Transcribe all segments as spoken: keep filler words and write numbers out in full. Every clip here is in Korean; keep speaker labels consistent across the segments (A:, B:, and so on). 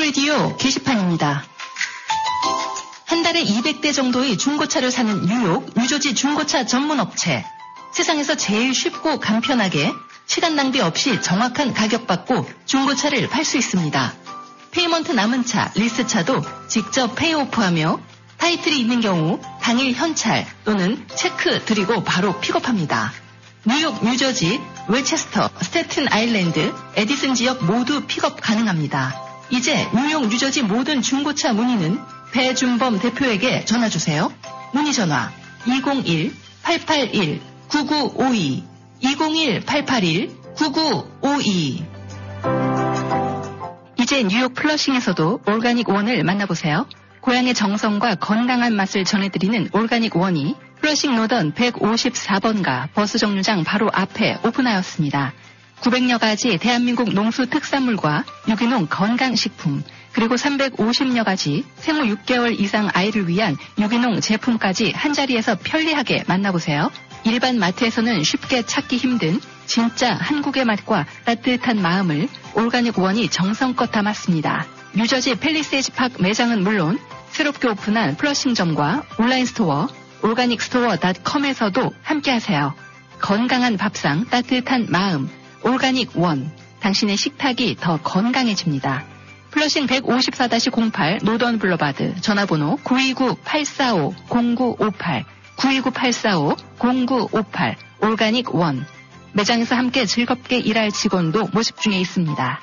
A: K-라디오 게시판입니다. 한 달에 이백 대 정도의 중고차를 사는 뉴욕 유조지 중고차 전문 업체. 세상에서 제일 쉽고 간편하게 시간 낭비 없이 정확한 가격 받고 중고차를 팔 수 있습니다. 페이먼트 남은 차, 리스차도 직접 페이오프하며 타이틀이 있는 경우 당일 현찰 또는 체크 드리고 바로 픽업합니다. 뉴욕, 뉴저지, 웨체스터, 스태튼 아일랜드, 에디슨 지역 모두 픽업 가능합니다. 이제 뉴욕, 뉴저지 모든 중고차 문의는 배준범 대표에게 전화주세요. 문의 전화 이공일 팔팔일 구구오이 이공일 팔팔일 구구오이. 이제 뉴욕 플러싱에서도 올가닉 원을 만나보세요. 고향의 정성과 건강한 맛을 전해드리는 올가닉 원이 플러싱 노던 백오십사 번가 버스 정류장 바로 앞에 오픈하였습니다. 구백여 가지 대한민국 농수 특산물과 유기농 건강식품, 그리고 삼백오십여 가지 생후 육 개월 이상 아이를 위한 유기농 제품까지 한자리에서 편리하게 만나보세요. 일반 마트에서는 쉽게 찾기 힘든 진짜 한국의 맛과 따뜻한 마음을 올가닉 원이 정성껏 담았습니다. 뉴저지 팰리세이즈 파크 매장은 물론 새롭게 오픈한 플러싱점과 온라인 스토어 올가닉 스토어 닷컴에서도 함께하세요. 건강한 밥상, 따뜻한 마음, 올가닉 원. 당신의 식탁이 더 건강해집니다. 플러싱 백오십사 공팔 노던 블러바드, 전화번호 구이구 팔사오 공구오팔, 구이구 팔사오 공구오팔, 올가닉 원. 매장에서 함께 즐겁게 일할 직원도 모집 중에 있습니다.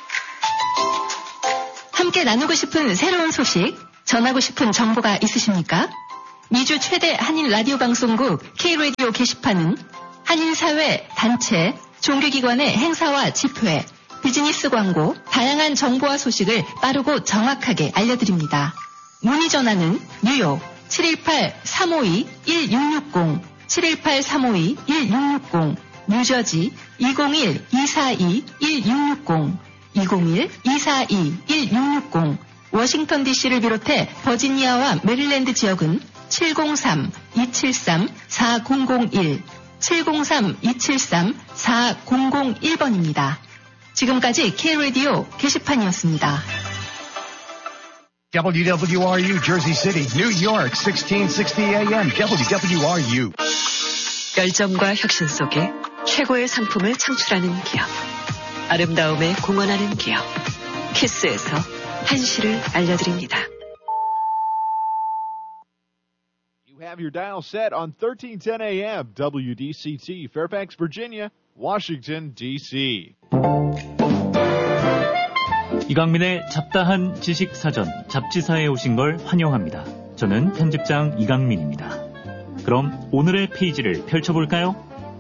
A: 함께 나누고 싶은 새로운 소식, 전하고 싶은 정보가 있으십니까? 미주 최대 한인 라디오 방송국 K-라디오 게시판은 한인사회, 단체, 종교기관의 행사와 집회, 비즈니스 광고, 다양한 정보와 소식을 빠르고 정확하게 알려드립니다. 문의 전화는 뉴욕 칠일팔 삼오이 일육육공, 칠일팔 삼오이 일육육공, 뉴저지 이공일 이사이 일육육공, 이공일 이사이 일육육공, 워싱턴 디씨를 비롯해 버지니아와 메릴랜드 지역은 칠공삼 이칠삼 사공공일, 칠공삼 이칠삼 사공공일 번입니다. 지금까지 K-라디오 게시판이었습니다.
B: 더블유 더블유 아르유 Jersey City, New York, sixteen sixty 에이엠 더블유 더블유 아르유.
C: 열정과 혁신 속에 최고의 상품을 창출하는 기업. 아름다움에 공헌하는 기업. 키스에서 한시를 알려드립니다.
D: You have your dial set on thirteen ten 에이엠 더블유 디 씨 티, Fairfax, Virginia, Washington, 디 씨.
E: 이강민의 잡다한 지식사전, 잡지사에 오신 걸 환영합니다. 저는 편집장 이강민입니다. 그럼 오늘의 페이지를 펼쳐볼까요?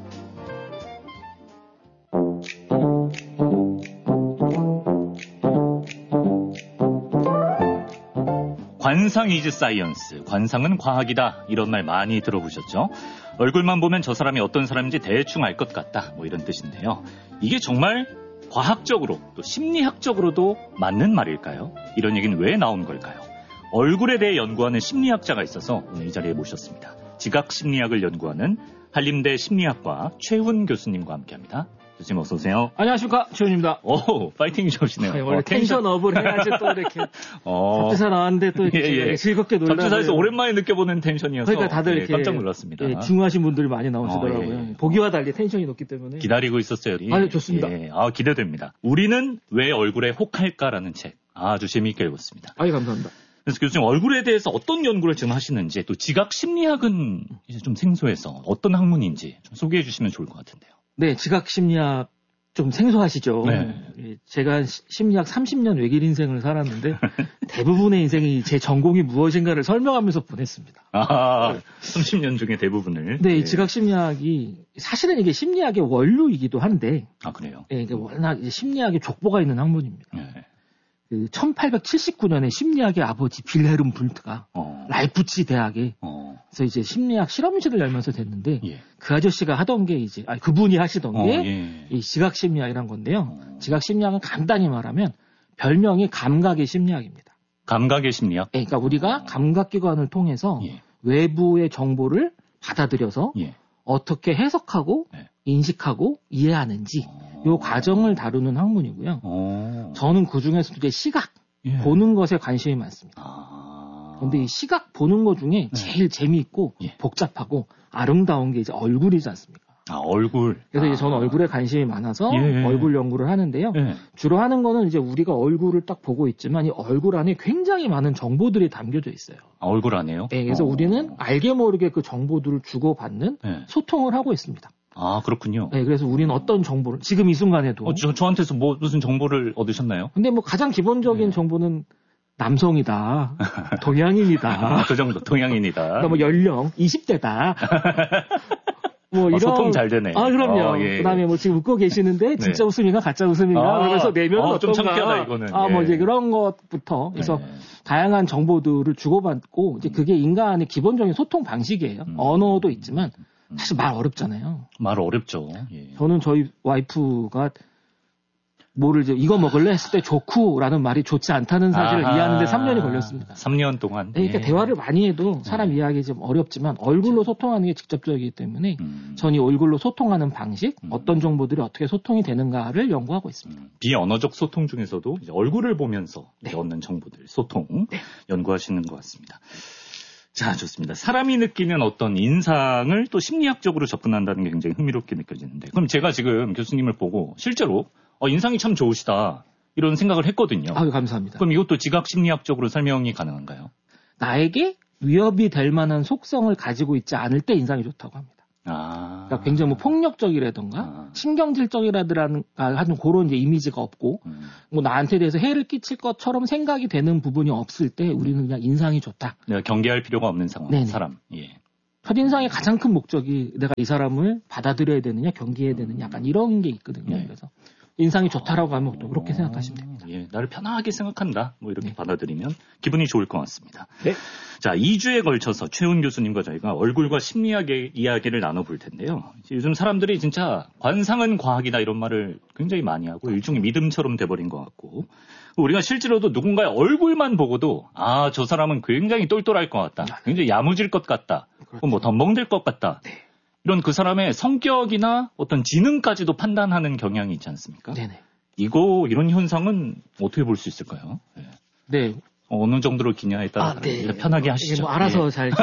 E: 관상 이즈 사이언스, 관상은 과학이다, 이런 말 많이 들어보셨죠? 얼굴만 보면 저 사람이 어떤 사람인지 대충 알 것 같다, 뭐 이런 뜻인데요. 이게 정말 과학적으로 또 심리학적으로도 맞는 말일까요? 이런 얘기는 왜 나온 걸까요? 얼굴에 대해 연구하는 심리학자가 있어서 오늘 이 자리에 모셨습니다. 지각심리학을 연구하는 한림대 심리학과 최훈 교수님과 함께합니다. 교수님 어서 오세요.
F: 안녕하십니까, 최훈입니다.
E: 오, 파이팅이 좋으시네요.
F: 아니, 원래
E: 어, 텐션.
F: 텐션업을 해야지 또 이렇게
E: 어.
F: 잡지사 나왔는데 또 이렇게
E: 예, 예.
F: 즐겁게 놀라요.
E: 잡지사에서 오랜만에 느껴보는 텐션이어서
F: 그러니까 다들
E: 예,
F: 이렇게
E: 깜짝 놀랐습니다.
F: 예, 중요하신 분들이 많이 나오시더라고요.
E: 어, 예.
F: 보기와 달리 텐션이 높기 때문에
E: 기다리고 있었어요.
F: 아유, 좋습니다.
E: 예, 아, 기대됩니다. 우리는 왜 얼굴에 혹할까라는 책 아주 재미있게 읽었습니다.
F: 아유, 감사합니다.
E: 그래서 교수님 얼굴에 대해서 어떤 연구를 지금 하시는지, 또 지각 심리학은 이제 좀 생소해서 어떤 학문인지 좀 소개해 주시면 좋을 것 같은데요.
F: 네, 지각 심리학 좀 생소하시죠.
E: 네.
F: 제가 심리학 삼십 년 외길 인생을 살았는데 대부분의 인생이 제 전공이 무엇인가를 설명하면서 보냈습니다.
E: 아, 삼십 년 중에 대부분을.
F: 네, 이
E: 예.
F: 지각 심리학이 사실은 이게 심리학의 원류이기도 한데,
E: 아, 그래요?
F: 네, 이게 워낙 이제 심리학의 족보가 있는 학문입니다.
E: 네.
F: 그 천팔백칠십구 년에 심리학의 아버지 빌헤름 불트가
E: 어.
F: 라이프치 대학에
E: 어.
F: 그래서 이제 심리학 실험실을 열면서 됐는데
E: 예.
F: 그 아저씨가 하던 게 이제 아니 그분이 하시던
E: 어,
F: 게
E: 예.
F: 이 지각 심리학이란 건데요.
E: 어.
F: 지각 심리학은 간단히 말하면 별명이 감각의 심리학입니다.
E: 감각의 심리학?
F: 예, 그러니까 우리가
E: 어.
F: 감각기관을 통해서
E: 예.
F: 외부의 정보를 받아들여서
E: 예.
F: 어떻게 해석하고
E: 네.
F: 인식하고 이해하는지
E: 어.
F: 요 과정을 다루는 학문이고요.
E: 어.
F: 저는 그 중에서도 이제 시각,
E: 예.
F: 보는 것에 관심이 많습니다.
E: 아.
F: 그런데 이 시각 보는 것 중에 제일 재미있고
E: 예.
F: 복잡하고 아름다운 게 이제 얼굴이지 않습니까?
E: 아, 얼굴.
F: 그래서
E: 아.
F: 이제 저는 얼굴에 관심이 많아서
E: 예.
F: 얼굴 연구를 하는데요.
E: 예.
F: 주로 하는 거는 이제 우리가 얼굴을 딱 보고 있지만 이 얼굴 안에 굉장히 많은 정보들이 담겨져 있어요.
E: 아, 얼굴 안에요?
F: 네, 그래서
E: 어.
F: 우리는 알게 모르게 그 정보들을 주고받는
E: 예.
F: 소통을 하고 있습니다.
E: 아, 그렇군요.
F: 네, 그래서 우리는 어떤 정보를 지금 이 순간에도
E: 어, 저, 저한테서 뭐, 무슨 정보를 얻으셨나요?
F: 근데 뭐 가장 기본적인
E: 네.
F: 정보는 남성이다, 동양인이다,
E: 아, 그 정도. 동양인이다.
F: 그다음 뭐 연령 이십 대다. 뭐
E: 어,
F: 이런
E: 소통 잘 되네.
F: 아 그럼요.
E: 어, 예.
F: 그다음에 뭐 지금 웃고 계시는데 진짜
E: 네.
F: 웃음인가 가짜 웃음인가
E: 아,
F: 그래서 내면은
E: 어, 좀
F: 어떤가.
E: 창피하다, 이거는.
F: 아 뭐
E: 예.
F: 이제 그런 것부터 그래서
E: 네.
F: 다양한 정보들을 주고받고 이제 그게 인간의 기본적인 소통 방식이에요.
E: 음.
F: 언어도 있지만 사실 말 어렵잖아요.
E: 말 어렵죠. 예.
F: 저는 저희 와이프가 뭐를 이제 이거 먹을래 했을 때 좋구라는 말이 좋지 않다는 사실을
E: 아하.
F: 이해하는데 삼 년이 걸렸습니다.
E: 삼 년 동안.
F: 네, 그러니까
E: 예.
F: 대화를 많이 해도 사람 이해하기 좀 어렵지만 얼굴로 소통하는 게 직접적이기 때문에
E: 음.
F: 전 이 얼굴로 소통하는 방식,
E: 음.
F: 어떤 정보들이 어떻게 소통이 되는가를 연구하고 있습니다.
E: 음, 비언어적 소통 중에서도 이제 얼굴을 보면서
F: 네.
E: 이제 얻는 정보들, 소통 연구하시는 것 같습니다. 자, 좋습니다. 사람이 느끼는 어떤 인상을 또 심리학적으로 접근한다는 게 굉장히 흥미롭게 느껴지는데, 그럼 제가 지금 교수님을 보고 실제로 어, 인상이 참 좋으시다 이런 생각을 했거든요.
F: 아유, 감사합니다.
E: 그럼 이것도 지각 심리학적으로 설명이 가능한가요?
F: 나에게 위협이 될 만한 속성을 가지고 있지 않을 때 인상이 좋다고 합니다.
E: 아,
F: 그러니까 굉장히 뭐 폭력적이라든가
E: 아.
F: 신경질적이라든가 하는 그런 이제 이미지가 없고
E: 음.
F: 뭐 나한테 대해서 해를 끼칠 것처럼 생각이 되는 부분이 없을 때 우리는 그냥 인상이 좋다.
E: 내가 경계할 필요가 없는 상황,
F: 네네.
E: 사람. 예.
F: 첫인상의 가장 큰 목적이 내가 이 사람을 받아들여야 되느냐 경계해야 되느냐 약간 이런 게 있거든요.
E: 네.
F: 그래서 인상이 좋다라고 하면 또 그렇게 생각하시면 됩니다.
E: 예, 나를 편하게 생각한다. 뭐 이렇게
F: 네.
E: 받아들이면 기분이 좋을 것 같습니다.
F: 네.
E: 자, 이 주에 걸쳐서 최훈 교수님과 저희가 얼굴과 심리학의 이야기를 나눠볼 텐데요. 요즘 사람들이 진짜 관상은 과학이다 이런 말을 굉장히 많이 하고 일종의 믿음처럼 돼버린 것 같고 우리가 실제로도 누군가의 얼굴만 보고도 아, 저 사람은 굉장히 똘똘할 것 같다. 굉장히 야무질 것 같다.
F: 그렇죠.
E: 뭐 덤벙될 것 같다.
F: 네.
E: 이런 그 사람의 성격이나 어떤 지능까지도 판단하는 경향이 있지 않습니까?
F: 네네.
E: 이거 이런 현상은 어떻게 볼 수 있을까요? 네.
F: 네.
E: 어느 정도로 기냐에 따라
F: 아, 네.
E: 편하게 하시죠.
F: 이게 뭐 알아서 잘.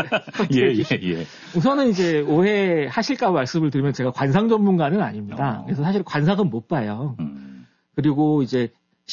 E: 예, 예, 예. 예.
F: 우선은 이제 오해하실까 말씀을 드리면 제가 관상 전문가는 아닙니다.
E: 어.
F: 그래서 사실 관상은 못 봐요.
E: 음.
F: 그리고 이제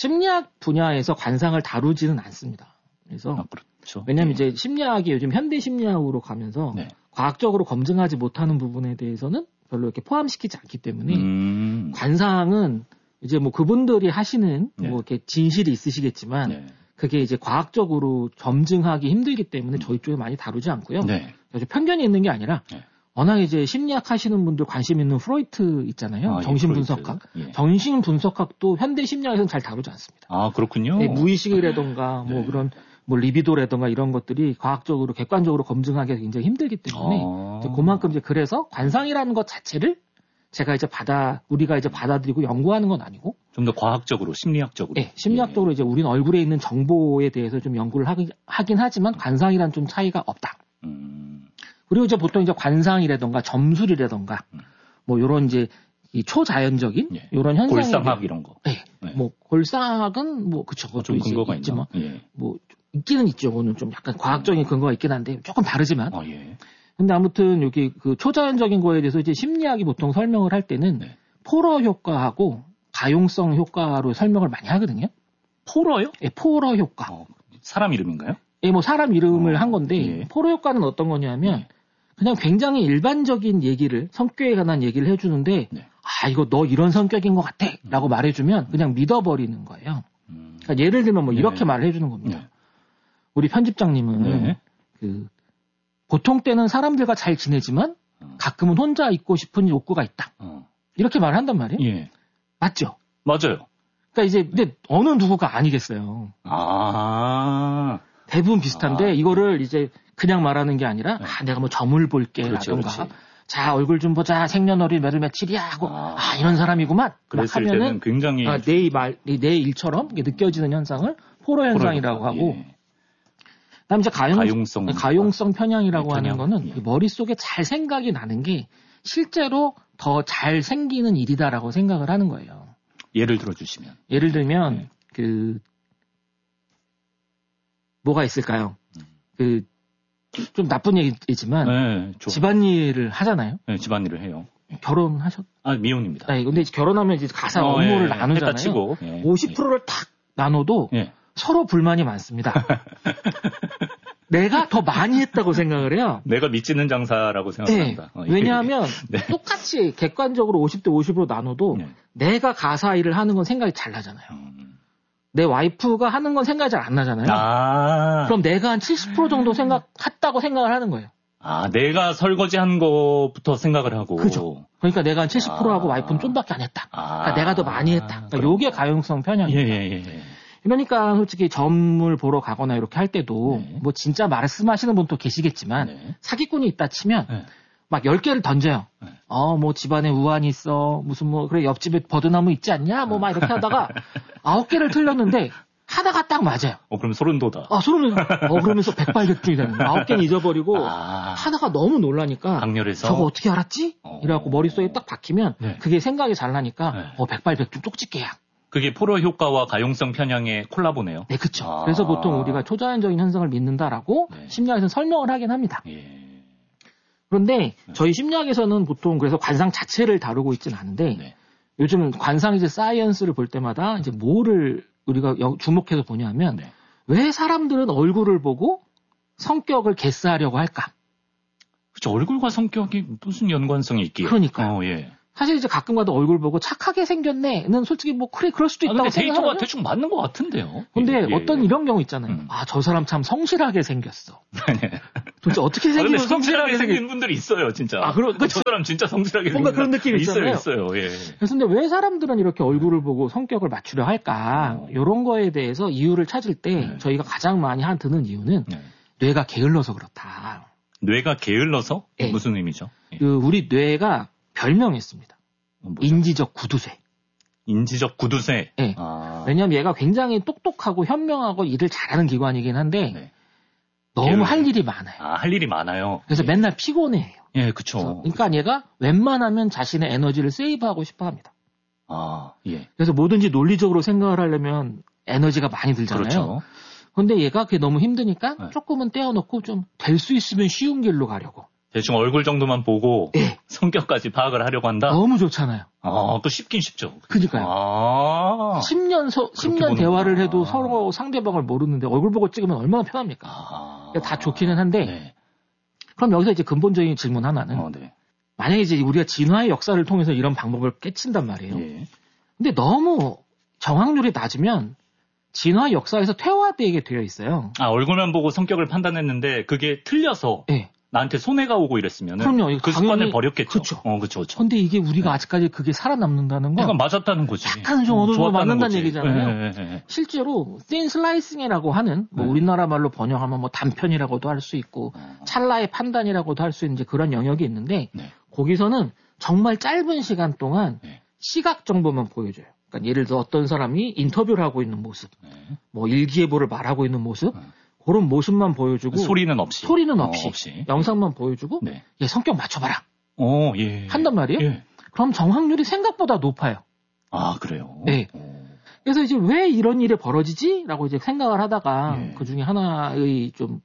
F: 심리학 분야에서 관상을 다루지는 않습니다. 그래서
E: 아, 그렇죠.
F: 왜냐하면
E: 예.
F: 이제 심리학이 요즘 현대 심리학으로 가면서
E: 네.
F: 과학적으로 검증하지 못하는 부분에 대해서는 별로 이렇게 포함시키지 않기 때문에
E: 음.
F: 관상은 이제 뭐 그분들이 하시는
E: 네.
F: 뭐 이렇게 진실이 있으시겠지만
E: 네.
F: 그게 이제 과학적으로 점증하기 힘들기 때문에 저희 쪽에 많이 다루지 않고요.
E: 네.
F: 아주 편견이 있는 게 아니라
E: 네.
F: 워낙 이제 심리학 하시는 분들 관심 있는 프로이트 있잖아요.
E: 아, 예,
F: 정신분석학.
E: 프로이트. 예.
F: 정신분석학도 현대 심리학에서는 잘 다루지 않습니다.
E: 아, 그렇군요.
F: 네, 무의식이라던가 뭐
E: 네.
F: 그런 뭐 리비도라던가 이런 것들이 과학적으로 객관적으로 검증하기가 굉장히 힘들기 때문에
E: 아.
F: 이제 그만큼 이제 그래서 관상이라는 것 자체를 제가 이제 받아 우리가 이제 받아들이고 연구하는 건 아니고
E: 좀 더 과학적으로, 심리학적으로.
F: 네, 심리학적으로 이제 우리는 얼굴에 있는 정보에 대해서 좀 연구를 하긴, 하긴 하지만 관상이란 좀 차이가 없다.
E: 예. 음.
F: 그리고 이제 보통 이제 관상이라던가 점술이라던가
E: 음.
F: 뭐 요런 이제 이 초자연적인
E: 예.
F: 요런 현상이
E: 골상학 이런 거.
F: 네.
E: 네.
F: 뭐 골상학은 뭐 그쵸 그것도
E: 좀
F: 이제
E: 근거가
F: 있지만
E: 있나? 예.
F: 뭐 있기는 있죠. 그거는 좀 약간 과학적인 근거가 있긴 한데 조금 다르지만.
E: 아, 예.
F: 근데 아무튼 여기 그 초자연적인 거에 대해서 이제 심리학이 보통 설명을 할 때는
E: 네.
F: 포러 효과하고 가용성 효과로 설명을 많이 하거든요.
E: 포러요?
F: 예, 포러 효과.
E: 어, 사람 이름인가요?
F: 예, 뭐 사람 이름을
E: 어,
F: 한 건데
E: 예.
F: 포러 효과는 어떤 거냐면
E: 네.
F: 그냥 굉장히 일반적인 얘기를 성격에 관한 얘기를 해주는데
E: 네.
F: 아 이거 너 이런 성격인 것 같아라고 말해주면 그냥 믿어버리는 거예요.
E: 음.
F: 그러니까 예를 들면 뭐
E: 네.
F: 이렇게 말을 해주는 겁니다.
E: 네.
F: 우리 편집장님은
E: 네.
F: 그 보통 때는 사람들과 잘 지내지만
E: 어.
F: 가끔은 혼자 있고 싶은 욕구가 있다.
E: 어.
F: 이렇게 말을 한단 말이에요.
E: 예.
F: 맞죠?
E: 맞아요.
F: 그러니까 이제 근데 어느 누구가 아니겠어요.
E: 아.
F: 대부분 비슷한데
E: 아.
F: 이거를 이제 그냥 말하는 게 아니라
E: 네.
F: 아 내가 뭐 점을 볼게라던가
E: 그렇지, 그렇지.
F: 자 얼굴 좀 보자 생년월일 몇월 며칠이야 하고
E: 아.
F: 아, 이런 사람이구만 막
E: 그랬을
F: 하면은
E: 때는 굉장히
F: 아, 내 말, 내 일처럼 느껴지는 현상을 포로 현상이라고
E: 포러효과.
F: 하고
E: 예.
F: 그다음 이제 가용,
E: 가용성
F: 가용성 편향이라고
E: 네,
F: 하는
E: 편향.
F: 거는
E: 예.
F: 그 머릿속에 잘 생각이 나는 게 실제로 더 잘 생기는 일이다라고 생각을 하는 거예요.
E: 예를 들어 주시면.
F: 예를 들면
E: 네.
F: 그 뭐가 있을까요? 그, 좀 나쁜 얘기지만,
E: 네,
F: 집안일을 하잖아요?
E: 네, 집안일을 해요.
F: 결혼하셨?
E: 아, 미혼입니다.
F: 네, 근데 결혼하면 이제 가사
E: 어,
F: 업무를
E: 예,
F: 나누잖아요.
E: 치고, 예,
F: 오십 퍼센트를 탁 나눠도
E: 예.
F: 서로 불만이 많습니다. 내가 더 많이 했다고 생각을 해요.
E: 내가 미치는 장사라고 생각합니다.
F: 네.
E: 어, 예.
F: 왜냐하면
E: 네.
F: 똑같이 객관적으로 오십 대 오십으로 나눠도
E: 네.
F: 내가 가사 일을 하는 건 생각이 잘 나잖아요.
E: 음.
F: 내 와이프가 하는 건 생각이 잘 안 나잖아요.
E: 아.
F: 그럼 내가 한 칠십 퍼센트 정도 생각했다고 생각을 하는 거예요.
E: 아, 내가 설거지한 거부터 생각을 하고.
F: 그죠. 그러니까 내가 한 칠십 퍼센트 하고
E: 아.
F: 와이프는 좀밖에 안 했다.
E: 아.
F: 그러니까 내가 더 많이 했다. 그러니까 요게 가용성 편향이에요.
E: 예, 예, 예.
F: 그러니까 솔직히 점을 보러 가거나 이렇게 할 때도
E: 네.
F: 뭐 진짜 말씀하시는 분도 계시겠지만
E: 네.
F: 사기꾼이 있다 치면
E: 네.
F: 막 열 개를 던져요.
E: 네.
F: 어, 뭐 집안에 우환이 있어. 무슨 뭐 그래 옆집에 버드나무 있지 않냐? 뭐 막 이렇게 하다가 아홉 개를 틀렸는데 하다가 딱 맞아요.
E: 어, 그럼 소름 돋아.
F: 아, 소름 돋아. 어, 그러면서 백발백중이 되는 거예요. 아홉 개는 잊어버리고
E: 아.
F: 하다가 너무 놀라니까
E: 강렬해서.
F: 저거 어떻게 알았지?
E: 어.
F: 이래갖고 머릿속에 딱 박히면
E: 네.
F: 그게 생각이 잘 나니까
E: 네.
F: 어, 백발백중 쪽집게야.
E: 그게 포로 효과와 가용성 편향의 콜라보네요.
F: 네, 그쵸.
E: 아.
F: 그래서 보통 우리가 초자연적인 현상을 믿는다라고
E: 네.
F: 심리학에서는 설명을 하긴 합니다.
E: 예.
F: 그런데 저희 심리학에서는 보통 그래서 관상 자체를 다루고 있진 않은데
E: 네.
F: 요즘 관상 이제 사이언스를 볼 때마다 이제 뭐를 우리가 여- 주목해서 보냐면
E: 네.
F: 왜 사람들은 얼굴을 보고 성격을 개스하려고 할까?
E: 그쵸, 얼굴과 성격이 무슨 연관성이 있기에.
F: 그러니까요.
E: 어, 예.
F: 사실 이제 가끔가다 얼굴 보고 착하게 생겼네는 솔직히 뭐 그래 그럴 수도
E: 아,
F: 있다고
E: 근데 데이터가
F: 생각하거든요.
E: 대충 맞는 것 같은데요.
F: 근데
E: 예, 예,
F: 어떤
E: 예.
F: 이런 경우 있잖아요.
E: 음.
F: 아, 저 사람 참 성실하게 생겼어.
E: 네.
F: 도대체 어떻게
E: 아,
F: 생기면
E: 근데 성실하게
F: 생긴
E: 생긴 분들이 있어요, 진짜.
F: 아, 그러-
E: 저 사람 진짜 성실하게
F: 뭔가
E: 생긴
F: 그런 느낌
E: 있어요,
F: 있잖아요.
E: 있어요. 예.
F: 그래서 근데 왜 사람들은 이렇게 얼굴을 보고 성격을 맞추려 할까?
E: 어.
F: 이런 거에 대해서 이유를 찾을 때
E: 네.
F: 저희가 가장 많이 한 드는 이유는
E: 네.
F: 뇌가 게을러서 그렇다.
E: 뇌가 게을러서?
F: 예.
E: 무슨 의미죠? 예.
F: 그 우리 뇌가 별명이 있습니다.
E: 뭐죠?
F: 인지적 구두쇠.
E: 인지적 구두쇠.
F: 예.
E: 아.
F: 왜냐하면 얘가 굉장히 똑똑하고 현명하고 일을 잘하는 기관이긴 한데
E: 네.
F: 너무
E: 게을러요.
F: 할 일이 많아요.
E: 아, 할 일이 많아요.
F: 그래서
E: 예.
F: 맨날 피곤해해요.
E: 예, 그쵸.
F: 그러니까 얘가 웬만하면 자신의 에너지를 세이브하고 싶어합니다.
E: 아, 예.
F: 그래서 뭐든지 논리적으로 생각을 하려면 에너지가 많이 들잖아요.
E: 그렇죠.
F: 근데 얘가 그게 너무 힘드니까
E: 네.
F: 조금은 떼어놓고 좀 될 수 있으면 쉬운 길로 가려고.
E: 대충 얼굴 정도만 보고
F: 예.
E: 성격까지 파악을 하려고 한다?
F: 너무 좋잖아요.
E: 아, 또 쉽긴 쉽죠.
F: 그러니까요.
E: 아.
F: 십 년, 서, 십 년
E: 보는구나.
F: 대화를 해도 서로 상대방을 모르는데 얼굴 보고 찍으면 얼마나 편합니까?
E: 아.
F: 다 좋기는 한데
E: 네.
F: 그럼 여기서 이제 근본적인 질문 하나는
E: 어, 네.
F: 만약에 이제 우리가 진화의 역사를 통해서 이런 방법을 깨친단 말이에요.
E: 예.
F: 근데 너무 정확률이 낮으면 진화 역사에서 퇴화되게 되어 있어요.
E: 아, 얼굴만 보고 성격을 판단했는데 그게 틀려서
F: 예.
E: 나한테 손해가 오고 이랬으면
F: 그럼요. 이거
E: 그
F: 당연히-
E: 습관을 버렸겠죠.
F: 그쵸.
E: 어, 그렇죠. 그렇죠.
F: 근데 이게 우리가 아직까지 그게 살아남는다는 건
E: 그러니까 맞았다는 거지.
F: 약간은 좀 어느 정도
E: 좋았다는
F: 맞는다는
E: 거지.
F: 얘기잖아요.
E: 예, 예, 예.
F: 실제로 thin slicing이라고 하는 뭐
E: 네.
F: 우리나라 말로 번역하면 뭐 단편이라고도 할 수 있고
E: 어.
F: 찰나의 판단이라고도 할 수 있는 이제 그런 영역이 있는데
E: 네.
F: 거기서는 정말 짧은 시간 동안
E: 네.
F: 시각 정보만 보여줘요. 그러니까 예를 들어 어떤 사람이 인터뷰를 하고 있는 모습,
E: 네.
F: 뭐 일기예보를 말하고 있는 모습,
E: 네.
F: 그런 모습만 보여주고
E: 소리는 없이.
F: 소리는
E: 어,
F: 없이,
E: 없이.
F: 영상만 보여주고
E: 네.
F: 얘 성격 맞춰봐라
E: 어, 예.
F: 한단 말이에요.
E: 예.
F: 그럼 정확률이 생각보다 높아요.
E: 아, 그래요?
F: 네.
E: 어.
F: 그래서 이제 왜 이런 일이 벌어지지? 라고 이제 생각을 하다가
E: 예.
F: 그 중에 하나의 좀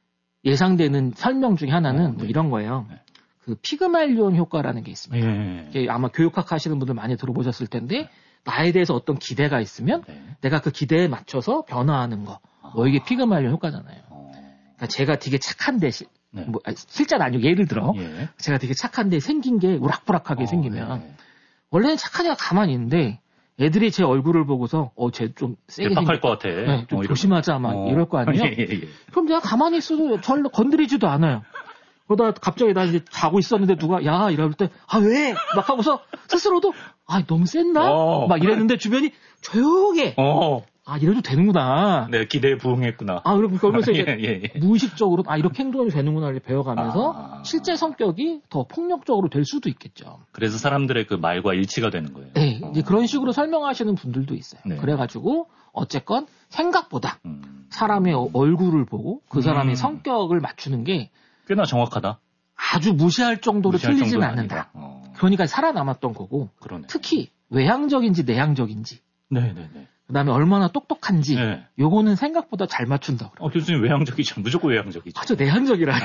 F: 예상되는 설명 중에 하나는
E: 어,
F: 뭐
E: 네.
F: 이런 거예요.
E: 네.
F: 그 피그말리온 효과라는 게 있습니다.
E: 예.
F: 이게 아마 교육학 하시는 분들 많이 들어보셨을 텐데 나에 대해서 어떤 기대가 있으면
E: 네.
F: 내가 그 기대에 맞춰서 변화하는 거. 뭐 이게 피그말리온 효과잖아요.
E: 어.
F: 그러니까 제가 되게 착한데 시-
E: 네.
F: 뭐 아니, 실제는 아니고 예를 들어
E: 예.
F: 제가 되게 착한데 생긴 게 우락부락하게
E: 어,
F: 생기면
E: 네.
F: 원래는 착한 애가 가만히 있는데 애들이 제 얼굴을 보고서 어 쟤 좀 세게
E: 대박할
F: 생겼
E: 것 같아.
F: 네, 좀
E: 어, 이런-
F: 조심하자 막
E: 어.
F: 이럴 거 아니에요.
E: 예, 예, 예.
F: 그럼 내가 가만히 있어도 절 건드리지도 않아요. 그러다 갑자기 나 이제 자고 있었는데 누가 야 이럴 때 아 왜? 막 하고서 스스로도 아 너무 셌나?
E: 어.
F: 막 이랬는데 주변이 조용해.
E: 어.
F: 아 이래도 되는구나.
E: 네, 기대에 부응했구나.
F: 아 그러면 그러면서 이제
E: 예, 예, 예.
F: 무의식적으로 아 이렇게 행동이 되는구나 이렇게 배워가면서
E: 아.
F: 실제 성격이 더 폭력적으로 될 수도 있겠죠.
E: 그래서 사람들의 그 말과 일치가 되는 거예요.
F: 네,
E: 어.
F: 이제 그런 식으로 설명하시는 분들도 있어요.
E: 네.
F: 그래가지고 어쨌건 생각보다
E: 음.
F: 사람의 어- 얼굴을 보고 그 사람의
E: 음.
F: 성격을 맞추는 게
E: 꽤나 정확하다.
F: 아주 무시할 정도로
E: 무시할
F: 틀리진
E: 정도는
F: 않는다.
E: 아니다. 어.
F: 그러니까 살아남았던 거고
E: 그러네.
F: 특히 외향적인지 내향적인지
E: 네네네.
F: 그다음에 얼마나 똑똑한지
E: 네.
F: 요거는 생각보다 잘 맞춘다고 그래요.
E: 어, 교수님 외향적이죠. 무조건 외향적이죠.
F: 아주 내향적이라.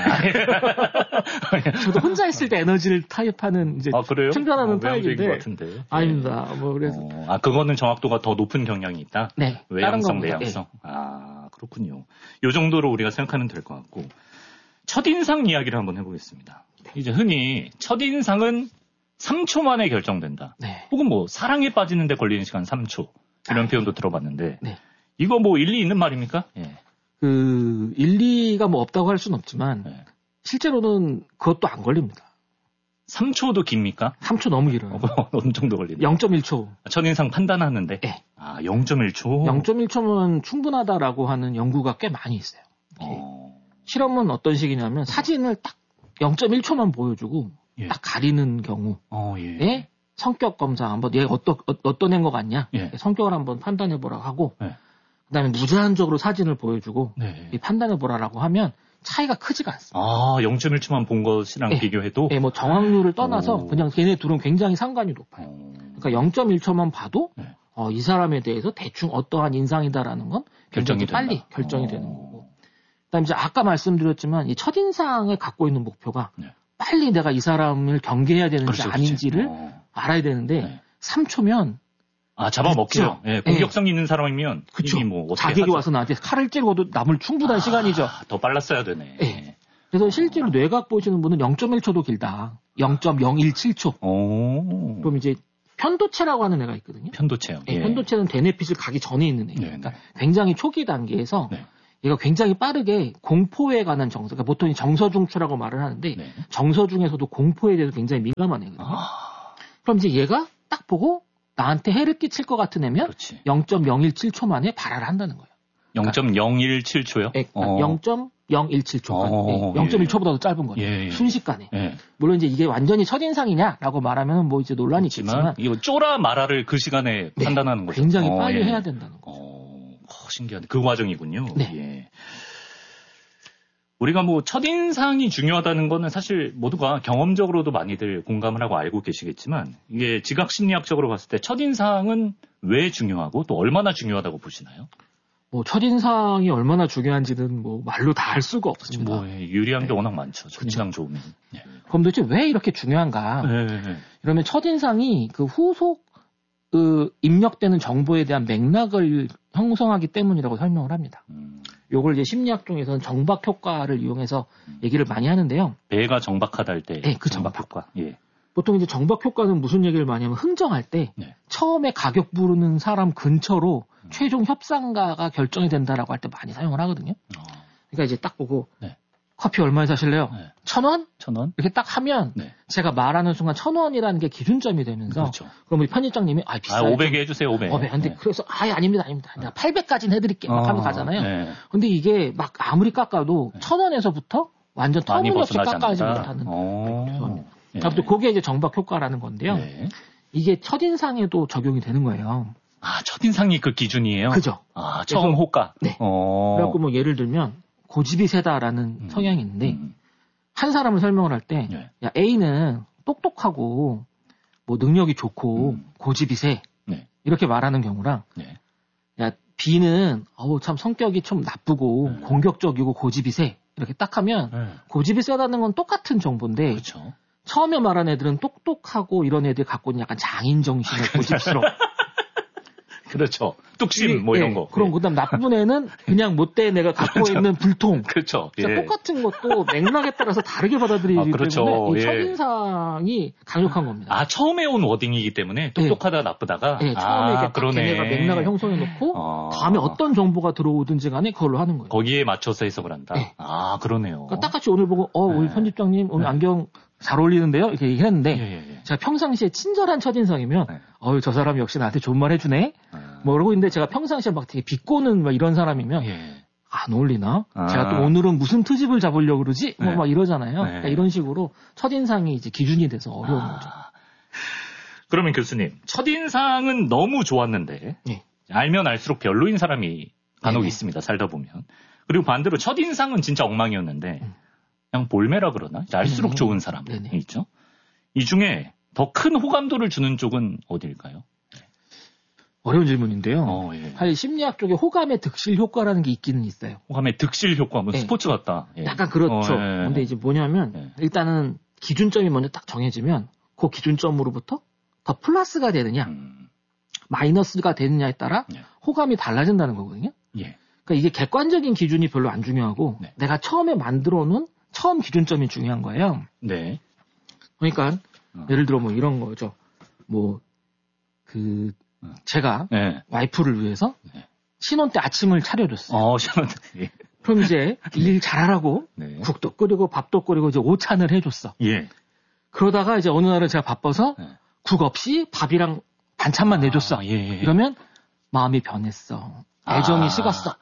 F: 저도 혼자 있을 때 에너지를 타입하는 이제
E: 아, 그래요?
F: 충전하는
E: 어, 외향적인
F: 타입인데.
E: 것 같은데.
F: 아닙니다. 뭐 그래서
E: 어, 아 그거는 정확도가 더 높은 경향이 있다.
F: 네.
E: 외향성,
F: 다른
E: 내향성. 네. 아 그렇군요. 요 정도로 우리가 생각하면 될 것 같고 첫인상 이야기를 한번 해보겠습니다. 네. 이제 흔히 첫인상은 삼 초 만에 결정된다.
F: 네.
E: 혹은 뭐 사랑에 빠지는데 걸리는 시간 삼 초 이런 아, 표현도 들어봤는데
F: 네.
E: 이거 뭐 일리 있는 말입니까? 예.
F: 그 일리가 뭐 없다고 할 수는 없지만 네. 실제로는 그것도 안 걸립니다.
E: 삼 초도 깁니까?
F: 삼 초 너무 길어요.
E: 어, 어느 정도 걸리나요?
F: 영 점 일 초.
E: 첫인상 판단하는데?
F: 네.
E: 아, 영 점 일 초?
F: 영 점 일 초면 충분하다라고 하는 연구가 꽤 많이 있어요. 어... 실험은 어떤 식이냐면 사진을 딱 영 점 일 초만 보여주고 예. 딱 가리는 경우에
E: 어, 예.
F: 예? 성격 검사 한번 얘 어떤 어, 어떤 애인 것 같냐
E: 예.
F: 성격을 한번 판단해보라고 하고
E: 예.
F: 그다음에 무제한적으로 사진을 보여주고
E: 네.
F: 판단해보라라고 하면 차이가 크지가 않습니다.
E: 아, 영 점 일 초만 본 것이랑
F: 예.
E: 비교해도?
F: 예, 뭐 정확률을 떠나서
E: 오.
F: 그냥 걔네 둘은 굉장히 상관이 높아요.
E: 오.
F: 그러니까 영 점 일 초만 봐도
E: 네.
F: 어, 이 사람에 대해서 대충 어떠한 인상이다라는 건
E: 결정이
F: 굉장히 빨리
E: 된다.
F: 결정이
E: 오.
F: 되는 거고. 그다음에 이제 아까 말씀드렸지만 이 첫인상을 갖고 있는 목표가
E: 네.
F: 빨리 내가 이 사람을 경계해야 되는지
E: 그렇죠,
F: 아닌지를
E: 어.
F: 알아야 되는데 네. 삼 초면
E: 아 잡아먹죠. 예, 공격성 네. 있는 사람이면
F: 그쵸.
E: 이미 뭐 어떻게
F: 자객이
E: 하죠?
F: 와서 나한테 칼을 찌르고도 남을 충분한
E: 아,
F: 시간이죠.
E: 더 빨랐어야 되네.
F: 네. 그래서 실제로 뇌각 보시는 분은 영 점 일 초도 길다. 영 점 영일칠 초.
E: 오.
F: 그럼 이제 편도체라고 하는 애가 있거든요.
E: 편도체요.
F: 네,
E: 예.
F: 편도체는 대뇌핏을 가기 전에 있는 애예요. 그러니까 굉장히 초기 단계에서
E: 네.
F: 얘가 굉장히 빠르게 공포에 관한 정서, 그러니까 보통 정서중추라고 말을 하는데
E: 네.
F: 정서 중에서도 공포에 대해서 굉장히 민감한 애거든요.
E: 아.
F: 그럼 이제 얘가 딱 보고 나한테 해를 끼칠 것 같은 애면 영 점 영일칠 초 만에 발화를 한다는 거예요.
E: 영 점 영일칠 초요?
F: 네, 그러니까 어. 영 점 영일칠 초. 어, 네, 영 점 일 초보다도 짧은 거죠.
E: 예, 예.
F: 순식간에.
E: 예.
F: 물론 이제 이게 완전히 첫인상이냐라고 말하면 뭐 이제 논란이 있지만
E: 이거 쪼라 마라를 그 시간에
F: 네,
E: 판단하는 거죠.
F: 굉장히
E: 어,
F: 빨리
E: 예.
F: 해야 된다는 거죠.
E: 어, 신기하네. 그 과정이군요.
F: 네.
E: 예. 우리가 뭐 첫인상이 중요하다는 거는 사실 모두가 경험적으로도 많이들 공감을 하고 알고 계시겠지만 이게 지각심리학적으로 봤을 때 첫인상은 왜 중요하고 또 얼마나 중요하다고 보시나요?
F: 뭐 첫인상이 얼마나 중요한지는 뭐 말로 다 할 수가 없습니다.
E: 뭐 예, 유리한 게 네. 워낙 많죠. 첫인상 좋으면. 네.
F: 그럼 도대체 왜 이렇게 중요한가?
E: 네, 네.
F: 이러면 첫인상이 그 후속 그 입력되는 정보에 대한 맥락을 형성하기 때문이라고 설명을 합니다.
E: 음.
F: 요걸 이제 심리학 중에서는 정박 효과를 이용해서 얘기를 많이 하는데요.
E: 배가 정박하다 할 때.
F: 네, 그
E: 정박,
F: 정박
E: 효과. 예.
F: 보통 이제 정박 효과는 무슨 얘기를 많이 하면 흥정할 때
E: 네.
F: 처음에 가격 부르는 사람 근처로
E: 음.
F: 최종 협상가가 결정이 된다라고 할 때 많이 사용을 하거든요.
E: 어.
F: 그러니까 이제 딱 보고
E: 네.
F: 커피 얼마에 사실래요?
E: 네.
F: 천 원?
E: 천 원?
F: 이렇게 딱 하면
E: 네.
F: 제가 말하는 순간 천 원이라는 게 기준점이 되면서
E: 그렇죠.
F: 그럼 우리 편집장님이 아 비싸요.
E: 아, 오백 해주세요. 오백.
F: 오백. 근데
E: 네.
F: 그래서 아예 아닙니다, 아닙니다. 내가 팔백까지는 해드릴게요. 막 하면
E: 어,
F: 가잖아요.
E: 네.
F: 근데 이게 막 아무리 깎아도
E: 네.
F: 천 원에서부터 완전
E: 많이
F: 터무니없이
E: 벗어나지
F: 깎아야지
E: 않는다.
F: 못하는.
E: 오.
F: 죄송합니다.
E: 네.
F: 아무튼 그게 이제 정박 효과라는 건데요.
E: 네.
F: 이게 첫인상에도 적용이 되는 거예요.
E: 아, 첫인상이 그 기준이에요?
F: 그죠.
E: 아, 처음 호가?
F: 네.
E: 어.
F: 그래갖고 뭐 예를 들면 고집이 세다라는
E: 음.
F: 성향이 있는데
E: 음.
F: 한 사람을 설명을 할 때
E: 네.
F: 야, A는 똑똑하고 뭐 능력이 좋고
E: 음.
F: 고집이 세
E: 네.
F: 이렇게 말하는 경우랑
E: 네.
F: 야 B는 어우 참 성격이 좀 나쁘고
E: 네.
F: 공격적이고 고집이 세 이렇게 딱 하면
E: 네.
F: 고집이 세다는 건 똑같은 정보인데
E: 그렇죠.
F: 처음에 말한 애들은 똑똑하고 이런 애들 갖고 있는 약간 장인 정신의 고집스러워.
E: 그렇죠. 뚝심 뭐 이런
F: 예,
E: 거.
F: 그럼
E: 예.
F: 그다음 나쁜 애는 그냥 못된 애가 갖고
E: 그렇죠.
F: 있는 불통.
E: 그렇죠.
F: 진짜
E: 예.
F: 똑같은 것도 맥락에 따라서 다르게 받아들이기
E: 아, 그렇죠.
F: 때문에 이
E: 예.
F: 첫인상이 강력한 겁니다.
E: 아, 처음에 온 워딩이기 때문에 똑똑하다 나쁘다가.
F: 네, 처음에
E: 아,
F: 이렇게 딱 걔네가 맥락을 형성해 놓고
E: 어.
F: 다음에 어떤 정보가 들어오든지 간에 그걸로 하는 거예요.
E: 거기에 맞춰서 해석을 한다.
F: 네.
E: 아, 그러네요.
F: 그러니까 딱같이 오늘 보고 어 우리
E: 네.
F: 편집장님 오늘
E: 네.
F: 안경 잘 어울리는데요 이렇게 얘기했는데
E: 예, 예, 예.
F: 제가 평상시에 친절한 첫인상이면
E: 네.
F: 어유 저 사람이 역시 나한테 좋은 말 해주네
E: 아.
F: 뭐 그러고 있는데 제가 평상시에 막 되게 비꼬는 막 이런 사람이면
E: 예.
F: 안 어울리나?
E: 아.
F: 제가 또 오늘은 무슨 트집을 잡으려고 그러지? 뭐
E: 네.
F: 막 이러잖아요.
E: 네.
F: 그러니까 이런 식으로 첫인상이 이제 기준이 돼서 어려운
E: 아.
F: 거죠.
E: 그러면 교수님, 첫인상은 너무 좋았는데
F: 네.
E: 알면 알수록 별로인 사람이 간혹
F: 네네.
E: 있습니다. 살다 보면. 그리고 반대로 첫인상은 진짜 엉망이었는데
F: 음.
E: 그냥 볼매라 그러나? 알수록
F: 네네.
E: 좋은 사람이
F: 네네.
E: 있죠. 이 중에 더 큰 호감도를 주는 쪽은 어디일까요?
F: 어려운 질문인데요.
E: 어, 예.
F: 사실 심리학 쪽에 호감의 득실 효과라는 게 있기는 있어요.
E: 호감의 득실 효과, 뭐
F: 예.
E: 스포츠 같다. 예.
F: 약간 그렇죠.
E: 어, 예.
F: 근데 이제 뭐냐면
E: 예.
F: 일단은 기준점이 먼저 딱 정해지면 그 기준점으로부터 더 플러스가 되느냐,
E: 음.
F: 마이너스가 되느냐에 따라
E: 예.
F: 호감이 달라진다는 거거든요.
E: 예.
F: 그러니까 이게 객관적인 기준이 별로 안 중요하고
E: 네.
F: 내가 처음에 만들어 놓은 처음 기준점이 중요한 거예요.
E: 네.
F: 그러니까
E: 어.
F: 예를 들어 뭐 이런 거죠. 뭐 그
E: 어.
F: 제가
E: 네.
F: 와이프를 위해서
E: 네.
F: 신혼 때 아침을 차려줬어요.
E: 어, 시원하다. 예.
F: 그럼 이제 일 잘하라고
E: 네.
F: 국도 끓이고 밥도 끓이고 이제 오찬을 해줬어.
E: 예.
F: 그러다가 이제 어느 날은 제가 바빠서
E: 네.
F: 국 없이 밥이랑 반찬만 내줬어.
E: 아, 예, 예.
F: 그러면 마음이 변했어. 애정이
E: 아.
F: 식었어.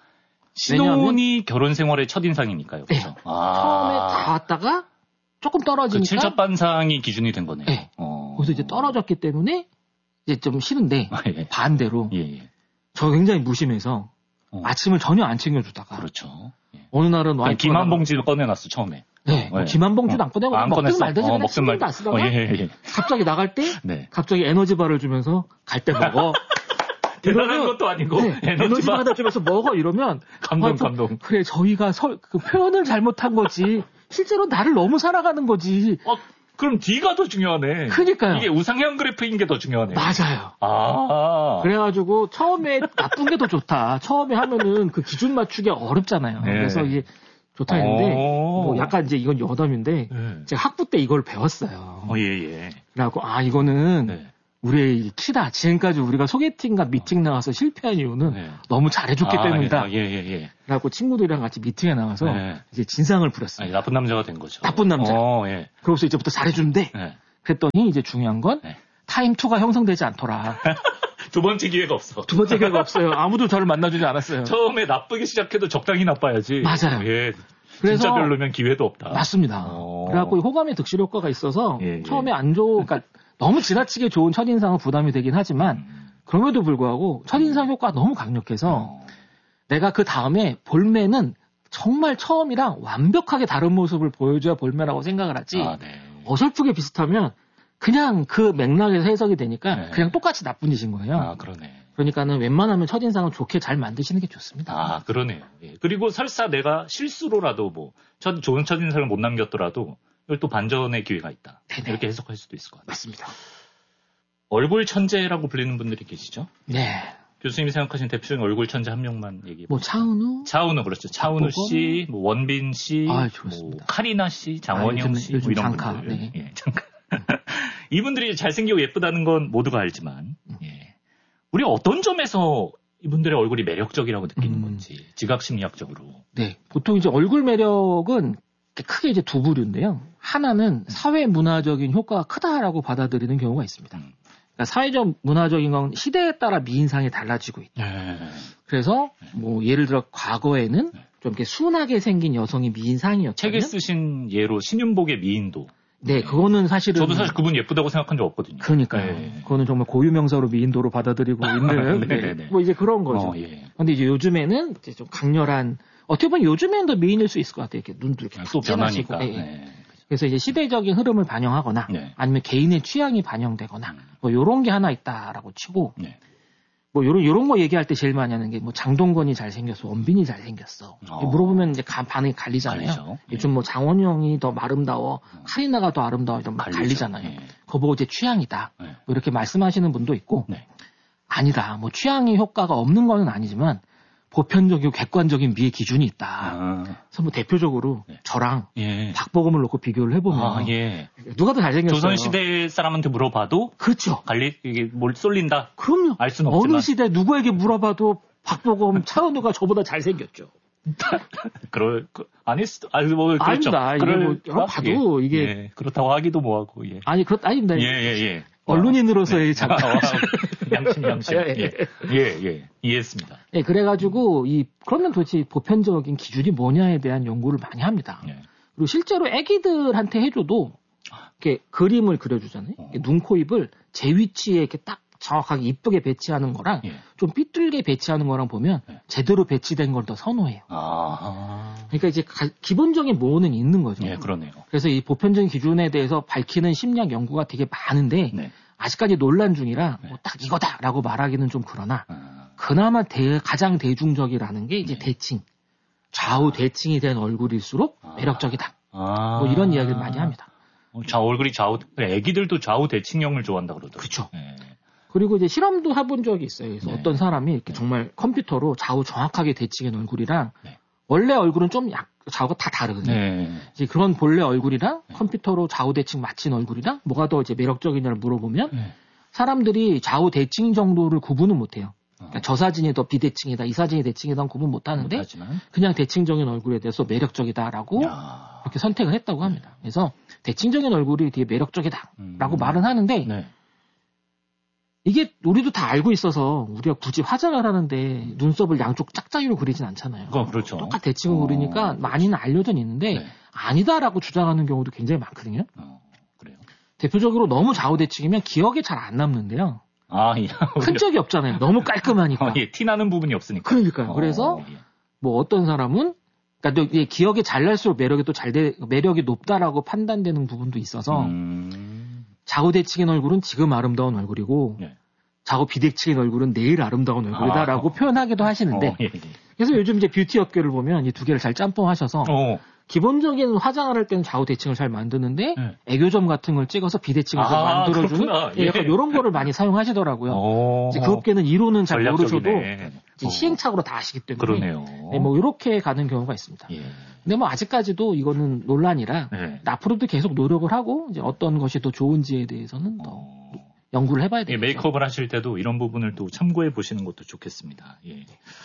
E: 신혼이 결혼 생활의 첫인상이니까요.
F: 네.
E: 그렇죠? 아.
F: 처음에 다 왔다가 조금
E: 그
F: 떨어지니까
E: 칠첩반상이 기준이 된 거네요.
F: 네.
E: 어.
F: 거기서 이제 떨어졌기 때문에 이제 좀 싫은데
E: 아, 예.
F: 반대로
E: 예, 예.
F: 저 굉장히 무심해서
E: 어.
F: 아침을 전혀 안 챙겨주다가
E: 그렇죠. 예.
F: 어느 날은
E: 그냥
F: 와이프가
E: 김한 봉지를 꺼내놨어, 처음에.
F: 네, 뭐
E: 예.
F: 김한 봉지도
E: 어.
F: 안 꺼내고
E: 아, 안
F: 먹든
E: 꺼냈어?
F: 말든
E: 어,
F: 그냥
E: 먹든
F: 신경도
E: 말든.
F: 안 쓰다가
E: 어, 예, 예, 예.
F: 갑자기 나갈 때
E: 네.
F: 갑자기 에너지바를 주면서 갈 때 먹어.
E: 대단한
F: 이러면-
E: 것도 아니고
F: 네,
E: 에너지바
F: 에너지바를 주면서 먹어 이러면
E: 감동
F: 와이프,
E: 감동.
F: 그래 저희가 설, 그 표현을 잘못한 거지. 실제로 나를 너무 사랑하는 거지.
E: 어, 그럼 D가 더 중요하네.
F: 그러니까요.
E: 이게 우상향 그래프인 게 더 중요하네.
F: 맞아요.
E: 아.
F: 그래가지고 처음에 나쁜 게 더 좋다. 처음에 하면은 그 기준 맞추기 어렵잖아요.
E: 네.
F: 그래서 이게 좋다 했는데
E: 오.
F: 뭐 약간 이제 이건 여담인데
E: 네.
F: 제가 학부 때 이걸 배웠어요.
E: 어, 예, 예.
F: 그래갖고 아 이거는
E: 네.
F: 우리의 키다. 지금까지 우리가 소개팅과 미팅 나가서 실패한 이유는
E: 네.
F: 너무 잘해줬기
E: 아,
F: 때문이다.
E: 예, 예, 예.
F: 그래갖고 친구들이랑 같이 미팅에 나가서
E: 네.
F: 이제 진상을 부렸어요.
E: 아니, 나쁜 남자가 된 거죠.
F: 나쁜 남자.
E: 어, 예.
F: 그러고서 이제부터 잘해준대.
E: 네.
F: 그랬더니 이제 중요한 건
E: 네.
F: 타임 투가 형성되지 않더라.
E: 두 번째 기회가 없어.
F: 두 번째 기회가 없어요. 아무도 저를 만나주지 않았어요.
E: 처음에 나쁘게 시작해도 적당히 나빠야지.
F: 맞아요.
E: 예.
F: 그래서
E: 진짜 별로면 기회도 없다.
F: 맞습니다.
E: 어.
F: 그래갖고 호감의 득실 효과가 있어서
E: 예, 예.
F: 처음에 안 좋은, 그러니까 너무 지나치게 좋은 첫인상은 부담이 되긴 하지만
E: 음.
F: 그럼에도 불구하고 첫인상 효과가 너무 강력해서
E: 어.
F: 내가 그 다음에 볼매는 정말 처음이랑 완벽하게 다른 모습을 보여줘야 볼매라고 생각을 하지
E: 아, 네.
F: 어설프게 비슷하면 그냥 그 맥락에서 해석이 되니까
E: 네.
F: 그냥 똑같이 나쁜 짓인 거예요.
E: 아, 그러네.
F: 그러니까는 웬만하면 첫인상은 좋게 잘 만드시는 게 좋습니다.
E: 아, 그러네요. 예. 그리고 설사 내가 실수로라도 뭐, 첫, 좋은 첫인상을 못 남겼더라도, 이걸 또 반전의 기회가 있다.
F: 네네.
E: 이렇게 해석할 수도 있을 것 같아요.
F: 맞습니다.
E: 얼굴 천재라고 불리는 분들이 계시죠?
F: 네.
E: 교수님이 생각하시는 대표적인 얼굴 천재 한 명만 얘기해
F: 뭐
E: 보세요.
F: 차은우,
E: 차은우, 그렇죠. 차은우
F: 박보검?
E: 씨, 뭐 원빈 씨,
F: 아, 좋습니다.
E: 뭐 카리나 씨, 장원영
F: 아, 요즘-
E: 씨,
F: 요즘
E: 뭐 이런
F: 장카,
E: 분들.
F: 네.
E: 예, 장카. 이분들이 잘생기고 예쁘다는 건 모두가 알지만, 예. 우리 어떤 점에서 이분들의 얼굴이 매력적이라고 느끼는
F: 음.
E: 건지, 지각심리학적으로.
F: 네. 보통 이제 얼굴 매력은 크게 이제 두 부류인데요. 하나는 사회 문화적인 효과가 크다라고 받아들이는 경우가 있습니다.
E: 음.
F: 그러니까 사회적 문화적인 건 시대에 따라 미인상이 달라지고 있다.
E: 예.
F: 그래서 뭐 예를 들어 과거에는
E: 네.
F: 좀 이렇게 순하게 생긴 여성이 미인상이었다면
E: 책에 쓰신 예로 신윤복의 미인도.
F: 네, 그거는 사실은
E: 저도 사실 그분 예쁘다고 생각한 적 없거든요.
F: 그러니까요.
E: 네.
F: 그거는 정말 고유명사로 미인도로 받아들이고 있는
E: 네네네.
F: 네, 뭐 이제 그런 거죠.
E: 어, 예.
F: 근데 이제 요즘에는 이제 좀 강렬한 어떻게 보면 요즘에는 더 미인일 수 있을 것 같아요. 이렇게 눈도 이렇게
E: 또
F: 푹 진하시고.
E: 변하니까.
F: 예, 예.
E: 네.
F: 그래서 이제 시대적인 흐름을 반영하거나
E: 네.
F: 아니면 개인의 취향이 반영되거나
E: 음.
F: 뭐 요런 게 하나 있다라고 치고
E: 네.
F: 뭐 요런 요런 거 얘기할 때 제일 많이 하는 게 뭐 장동건이 잘생겼어, 원빈이 잘생겼어.
E: 어.
F: 물어보면 이제 가- 반응이 갈리잖아요.
E: 갈리죠.
F: 요즘 뭐 장원영이 더 아름다워, 카리나가 더 아름다워 이런 막
E: 갈리죠.
F: 갈리잖아요.
E: 예.
F: 그거 보고 이제 취향이다.
E: 네.
F: 뭐 이렇게 말씀하시는 분도 있고
E: 네.
F: 아니다. 뭐 취향의 효과가 없는 건 아니지만 보편적이고 객관적인 미의 기준이 있다.
E: 아,
F: 그래서 뭐 대표적으로
E: 네.
F: 저랑
E: 예.
F: 박보검을 놓고 비교를 해보면
E: 아, 예.
F: 누가 더 잘생겼어요?
E: 조선시대 사람한테 물어봐도
F: 그렇죠.
E: 갈리, 이게 뭘 쏠린다?
F: 그럼요.
E: 알 수는
F: 어느
E: 없지만.
F: 시대 누구에게 물어봐도 박보검, 차은우가 저보다 잘생겼죠.
E: 그럴, 그, 아닐 수도, 아니, 뭐, 그렇죠.
F: 아닙니다. 이게
E: 그럴
F: 뭐
E: 거?
F: 봐도
E: 예.
F: 이게-
E: 예. 그렇다고 하기도 뭐하고, 예.
F: 아니 그렇 아닙니다.
E: 예, 예, 예.
F: 언론인으로서의
E: 네.
F: 잠깐.
E: 아, 양심, 양심.
F: 예,
E: 예, 예, 예. 이해했습니다.
F: 네, 그래가지고 이 그러면 도대체 보편적인 기준이 뭐냐에 대한 연구를 많이 합니다.
E: 예.
F: 그리고 실제로 애기들한테 해줘도 이렇게 그림을 그려주잖아요.
E: 어.
F: 눈, 코, 입을 제 위치에 이렇게 딱 정확하게 이쁘게 배치하는 거랑
E: 예.
F: 좀 삐뚤게 배치하는 거랑 보면
E: 예.
F: 제대로 배치된 걸 더 선호해요.
E: 아,
F: 그러니까 이제 가- 기본적인 모호는 있는 거죠.
E: 예, 그러네요.
F: 그래서 이 보편적인 기준에 대해서 밝히는 심리학 연구가 되게 많은데
E: 네.
F: 아직까지 논란 중이라
E: 네.
F: 뭐 딱 이거다라고 말하기는 좀 그러나
E: 아.
F: 그나마 대, 가장 대중적이라는 게 이제
E: 네.
F: 대칭. 좌우 대칭이 된 얼굴일수록
E: 아.
F: 매력적이다.
E: 아.
F: 뭐 이런 이야기를 많이 합니다.
E: 어, 좌 얼굴이 좌우, 애기들도 좌우 대칭형을 좋아한다 그러더라고요.
F: 그쵸.
E: 네.
F: 그리고 이제 실험도 해본 적이 있어요. 그래서
E: 네.
F: 어떤 사람이 이렇게 정말 컴퓨터로 좌우 정확하게 대칭한 얼굴이랑
E: 네.
F: 원래 얼굴은 좀 약, 좌우가 다 다르거든요.
E: 네.
F: 이제 그런 본래 얼굴이랑 컴퓨터로 좌우 대칭 맞춘 얼굴이랑 뭐가 더 이제 매력적이냐를 물어보면
E: 네.
F: 사람들이 좌우 대칭 정도를 구분은 못해요. 그러니까 저 사진이 더 비대칭이다, 이 사진이 대칭이다 구분 못하는데
E: 못하지만.
F: 그냥 대칭적인 얼굴에 대해서 매력적이다라고
E: 야.
F: 그렇게 선택을 했다고 합니다. 그래서 대칭적인 얼굴이 되게 매력적이다라고
E: 음.
F: 말은 하는데
E: 네.
F: 이게 우리도 다 알고 있어서 우리가 굳이 화장을 하는데 눈썹을 양쪽 짝짝이로 그리진 않잖아요.
E: 그건 그렇죠.
F: 똑같이 대칭을
E: 어,
F: 그리니까
E: 그렇죠.
F: 많이는 알려져 있는데
E: 네.
F: 아니다라고 주장하는 경우도 굉장히 많거든요.
E: 어, 그래요.
F: 대표적으로 너무 좌우 대칭이면 기억에 잘 안 남는데요.
E: 아, 예.
F: 큰 적이 없잖아요. 너무 깔끔하니까.
E: 어, 예, 티 나는 부분이 없으니까.
F: 그러니까요.
E: 어,
F: 그래서
E: 예.
F: 뭐 어떤 사람은 그러니까 또 이게 기억이 잘 날수록 매력이 또 잘 돼, 매력이 높다라고 판단되는 부분도 있어서
E: 음...
F: 좌우 대칭인 얼굴은 지금 아름다운 얼굴이고
E: 네.
F: 좌우 비대칭인 얼굴은 내일 아름다운 얼굴이다라고
E: 아,
F: 표현하기도 하시는데
E: 어, 예, 예.
F: 그래서 요즘 이제 뷰티 업계를 보면 이 두 개를 잘 짬뽕하셔서
E: 어,
F: 기본적인 화장을 할 때는 좌우 대칭을 잘 만드는데
E: 네.
F: 애교점 같은 걸 찍어서 비대칭을 잘
E: 아,
F: 만들어주는
E: 그렇구나.
F: 예, 약간
E: 예.
F: 이런 거를 많이 사용하시더라고요.
E: 어,
F: 이제 그 업계는 이론은 잘 모르셔도
E: 전략적이네.
F: 이제
E: 어,
F: 시행착오로 다 아시기 때문에
E: 그러네요.
F: 네, 뭐 이렇게 가는 경우가 있습니다.
E: 예.
F: 근데 뭐 아직까지도 이거는 논란이라
E: 네.
F: 앞으로도 계속 노력을 하고 이제 어떤 것이 더 좋은지에 대해서는 더
E: 어,
F: 연구를 해봐야
E: 예,
F: 되겠죠.
E: 메이크업을 하실 때도 이런 부분을 또 참고해 보시는 것도 좋겠습니다. 예.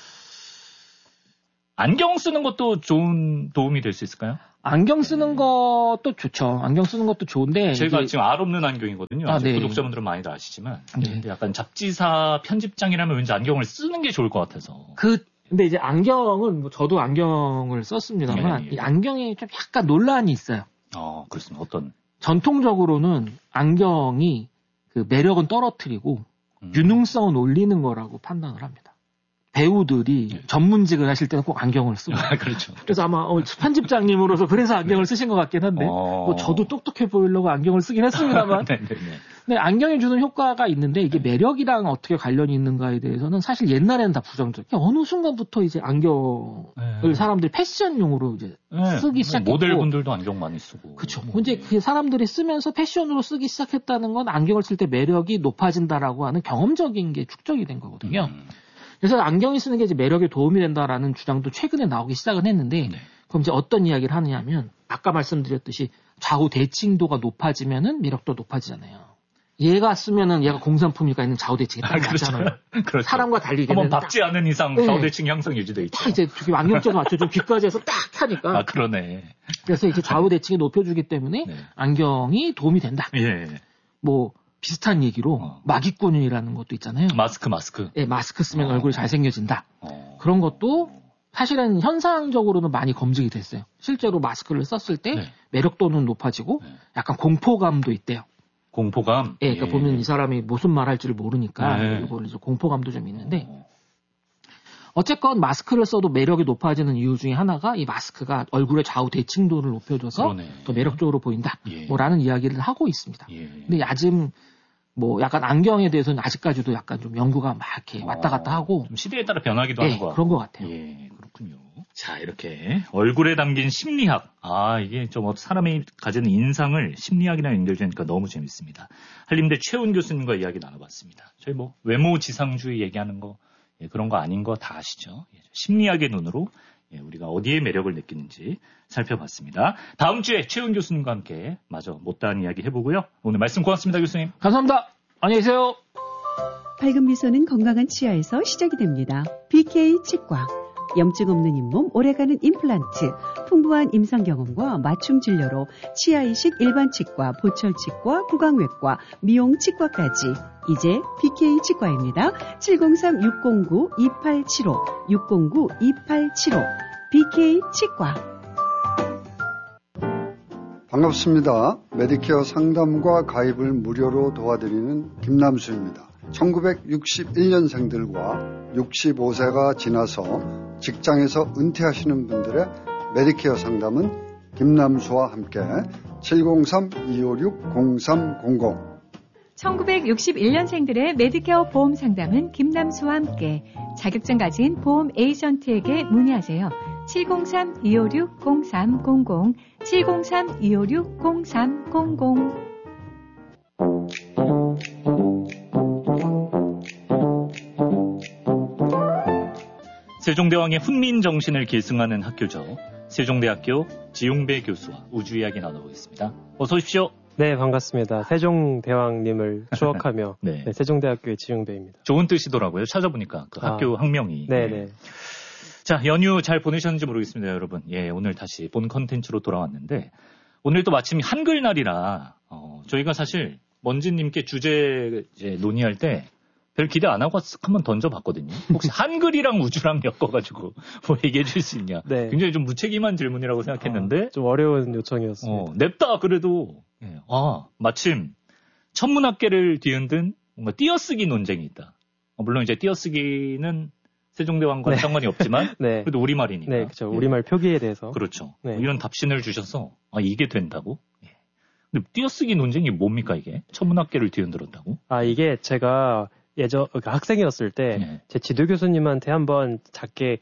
E: 안경 쓰는 것도 좋은 도움이 될 수 있을까요?
F: 안경 쓰는 것도 좋죠. 안경 쓰는 것도 좋은데
E: 제가
F: 이게
E: 지금 알 없는 안경이거든요.
F: 아,
E: 아직
F: 네.
E: 구독자분들은 많이들 아시지만.
F: 네.
E: 근데 약간 잡지사 편집장이라면 왠지 안경을 쓰는 게 좋을 것 같아서.
F: 그 근데 이제 안경은 뭐 저도 안경을 썼습니다만
E: 네, 네.
F: 이 안경에 좀 약간 논란이 있어요.
E: 어, 그렇습니다. 어떤.
F: 전통적으로는 안경이 그 매력은 떨어뜨리고
E: 음.
F: 유능성은 올리는 거라고 판단을 합니다. 배우들이
E: 네.
F: 전문직을 하실 때는 꼭 안경을 쓰고.
E: 아, 그렇죠.
F: 그래서 아마 어, 편집장님으로서 그래서 안경을 쓰신 것 같긴 한데
E: 어.
F: 뭐 저도 똑똑해 보이려고 안경을 쓰긴 했습니다만
E: 네, 네, 네.
F: 근데 안경이 주는 효과가 있는데 이게 매력이랑 어떻게 관련이 있는가에 대해서는 사실 옛날에는 다 부정적. 어느 순간부터 이제 안경을
E: 네.
F: 사람들이 패션용으로 이제
E: 네.
F: 쓰기 시작했고
E: 모델분들도 안경 많이 쓰고.
F: 그렇죠. 이제 그 사람들이 쓰면서 패션으로 쓰기 시작했다는 건 안경을 쓸 때 매력이 높아진다라고 하는 경험적인 게 축적이 된 거거든요.
E: 음.
F: 그래서 안경이 쓰는 게 이제 매력에 도움이 된다라는 주장도 최근에 나오기 시작은 했는데
E: 네.
F: 그럼 이제 어떤 이야기를 하느냐면 아까 말씀드렸듯이 좌우 대칭도가 높아지면은 매력도 높아지잖아요. 얘가 쓰면은 얘가 공산품이니까 있는 좌우 대칭이 딱
E: 아, 그렇죠.
F: 맞잖아요.
E: 그렇죠.
F: 사람과 달리
E: 한번
F: 걔는 딱,
E: 박지 않은 이상
F: 네.
E: 좌우대칭 형성 유지돼 있죠.
F: 딱 이제 저기 안경점 맞춰 귀까지 해서 딱 하니까
E: 아, 그러네.
F: 그래서 이제 좌우 대칭이 높여주기 때문에
E: 네.
F: 안경이 도움이 된다.
E: 예.
F: 뭐 비슷한 얘기로
E: 어.
F: 마기꾼이라는 것도 있잖아요.
E: 마스크, 마스크.
F: 네, 마스크 쓰면
E: 어.
F: 얼굴이 잘생겨진다.
E: 어.
F: 그런 것도 사실은 현상적으로는 많이 검증이 됐어요. 실제로 마스크를 썼을 때
E: 네.
F: 매력도는 높아지고
E: 네.
F: 약간 공포감도 있대요.
E: 공포감.
F: 예, 그러니까 보면 이 사람이 무슨 말 할지를 모르니까
E: 네.
F: 이걸 이제 공포감도 좀 있는데
E: 어.
F: 어쨌건 마스크를 써도 매력이 높아지는 이유 중에 하나가 이 마스크가 얼굴의 좌우 대칭도를 높여줘서
E: 그러네.
F: 더 매력적으로 보인다.
E: 예.
F: 뭐라는 이야기를 하고 있습니다.
E: 예.
F: 근데 아직 뭐 약간 안경에 대해서는 아직까지도 약간 좀 연구가 막 이렇게 왔다 갔다 하고
E: 좀 시대에 따라 변하기도
F: 예,
E: 하는 것 같고.
F: 그런 것 같아요.
E: 예, 그렇군요. 자, 이렇게 얼굴에 담긴 심리학. 아, 이게 좀 사람이 가지는 인상을 심리학이랑 연결되니까 너무 재밌습니다. 한림대 최훈 교수님과 이야기 나눠봤습니다. 저희 뭐 외모 지상주의 얘기하는 거 예, 그런 거 아닌 거 다 아시죠? 예, 심리학의 눈으로 예, 우리가 어디에 매력을 느끼는지 살펴봤습니다. 다음 주에 최훈 교수님과 함께 마저 못다한 이야기 해보고요. 오늘 말씀 고맙습니다, 교수님.
F: 감사합니다. 안녕히 계세요.
G: 밝은 미소는 건강한 치아에서 시작이 됩니다. 비케이 치과. 염증 없는 잇몸, 오래가는 임플란트, 풍부한 임상 경험과 맞춤 진료로 치아 이식 일반 치과, 보철 치과, 구강외과, 미용 치과까지. 이제 비케이 치과입니다. 칠공삼 육공구 이팔칠오, 육공구 이팔칠오. 비케이 치과.
H: 반갑습니다. 메디케어 상담과 가입을 무료로 도와드리는 김남수입니다. 천구백육십일 년생들과 육십오 세가 지나서 직장에서 은퇴하시는 분들의 메디케어 상담은 김남수와 함께 칠공삼 이오육 공삼공공.
I: 천구백육십일 년생들의 메디케어 보험 상담은 김남수와 함께 자격증 가진 보험 에이전트에게 문의하세요. 칠공삼 이오육 공삼공공 칠공삼 이오육 공삼공공
E: 세종대왕의 훈민 정신을 계승하는 학교죠. 세종대학교 지용배 교수와 우주 이야기 나눠보겠습니다. 어서 오십시오.
J: 네, 반갑습니다. 세종대왕님을 추억하며
E: 네.
J: 네, 세종대학교의 지용배입니다.
E: 좋은 뜻이더라고요. 찾아보니까 그 학교
J: 아,
E: 학명이.
J: 네네.
E: 네. 자, 연휴 잘 보내셨는지 모르겠습니다, 여러분. 예, 오늘 다시 본 컨텐츠로 돌아왔는데 오늘 또 마침 한글날이라 어, 저희가 사실 먼지님께 주제 이제 논의할 때 별 기대 안 하고 한번 던져봤거든요. 혹시 한글이랑 우주랑 엮어가지고 뭐 얘기해 줄 수 있냐.
J: 네.
E: 굉장히 좀 무책임한 질문이라고 생각했는데.
J: 아, 좀 어려운 요청이었습니다.
E: 어, 냅다 그래도. 예. 아, 마침 천문학계를 뒤흔든 뭔가 띄어쓰기 논쟁이 있다. 어, 물론 이제 띄어쓰기는 세종대왕과는
J: 네.
E: 상관이 없지만
J: 네.
E: 그래도 우리말이니까.
J: 네, 그렇죠. 우리말 표기에 대해서.
E: 그렇죠.
J: 네.
E: 뭐 이런 답신을 주셔서 아, 이게 된다고? 예. 근데 띄어쓰기 논쟁이 뭡니까 이게? 천문학계를 뒤흔들었다고?
J: 아, 이게 제가 예전 그러니까 학생이었을 때 제
E: 예.
J: 지도 교수님한테 한번 작게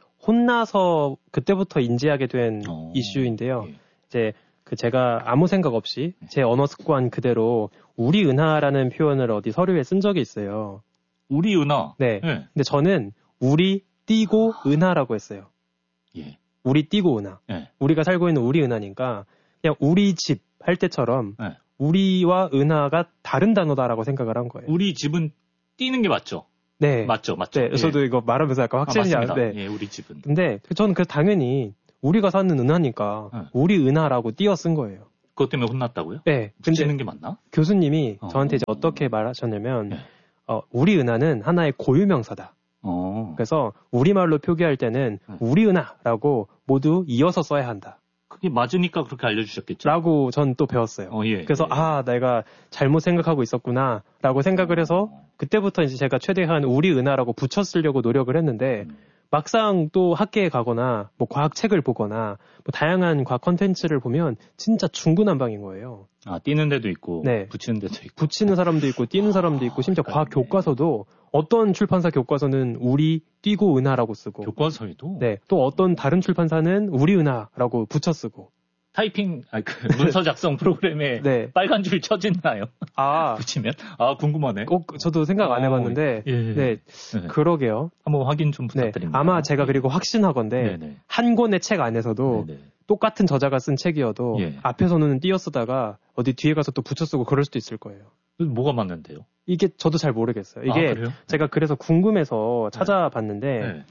J: 혼나서 그때부터 인지하게 된
E: 어,
J: 이슈인데요.
E: 예.
J: 이제 그 제가 아무 생각 없이 제 언어 습관 그대로 우리 은하라는 표현을 어디 서류에 쓴 적이 있어요.
E: 우리 은하.
J: 네.
E: 예.
J: 근데 저는 우리 띄고 은하라고 했어요.
E: 예.
J: 우리 띄고 은하.
E: 예.
J: 우리가 살고 있는 우리 은하니까 그냥 우리 집 할 때처럼
E: 예.
J: 우리와 은하가 다른 단어다라고 생각을 한 거예요.
E: 우리 집은 띄는 게 맞죠?
J: 네.
E: 맞죠, 맞죠.
J: 네.
E: 예.
J: 저도 이거 말하면서 약간 확신이
E: 아,
J: 안
E: 맞습니다.
J: 돼.
E: 예, 우리 집은.
J: 근데 저는 그 당연히 우리가 사는 은하니까
E: 네.
J: 우리 은하라고 띄어 쓴 거예요.
E: 그것 때문에 혼났다고요?
J: 네. 근데
E: 붙이는 게 맞나?
J: 교수님이
E: 어.
J: 저한테 이제 어떻게 말하셨냐면
E: 네.
J: 어, 우리 은하는 하나의 고유명사다.
E: 어.
J: 그래서 우리말로 표기할 때는
E: 네.
J: 우리 은하라고 모두 이어서 써야 한다.
E: 그게 맞으니까 그렇게 알려주셨겠죠?
J: 라고 전 또 배웠어요.
E: 어, 예.
J: 그래서
E: 예.
J: 아 내가 잘못 생각하고 있었구나 라고 생각을 해서
E: 어.
J: 그때부터 이제 제가 최대한 우리 은하라고 붙여 쓰려고 노력을 했는데
E: 음.
J: 막상 또 학계에 가거나 뭐 과학 책을 보거나 뭐 다양한 과학 컨텐츠를 보면 진짜 중구난방인 거예요.
E: 아, 띄는 데도 있고,
J: 네.
E: 붙이는 데도 있고.
J: 붙이는 사람도 있고 띄는 사람도 있고 심지어
E: 아,
J: 과학
E: 그러네.
J: 교과서도 어떤 출판사 교과서는 우리 띄고 은하라고 쓰고
E: 교과서에도
J: 네, 또 어떤 다른 출판사는 우리 은하라고 붙여 쓰고
E: 타이핑, 아니, 그 문서 작성 프로그램에
J: 네.
E: 빨간 줄 쳐지나요?
J: 아,
E: 붙이면? 아, 궁금하네.
J: 꼭 저도 생각 안
E: 어,
J: 해봤는데
E: 예.
J: 네,
E: 네.
J: 그러게요.
E: 한번 확인 좀
J: 네,
E: 부탁드립니다.
J: 아마 제가 그리고 확신하건데
E: 네네.
J: 한 권의 책 안에서도
E: 네네.
J: 똑같은 저자가 쓴 책이어도
E: 예.
J: 앞에서는 띄어 쓰다가 어디 뒤에 가서 또 붙여 쓰고 그럴 수도 있을 거예요.
E: 뭐가 맞는데요?
J: 이게 저도 잘 모르겠어요. 이게
E: 아, 그래요?
J: 제가 그래서 궁금해서 찾아봤는데
E: 네.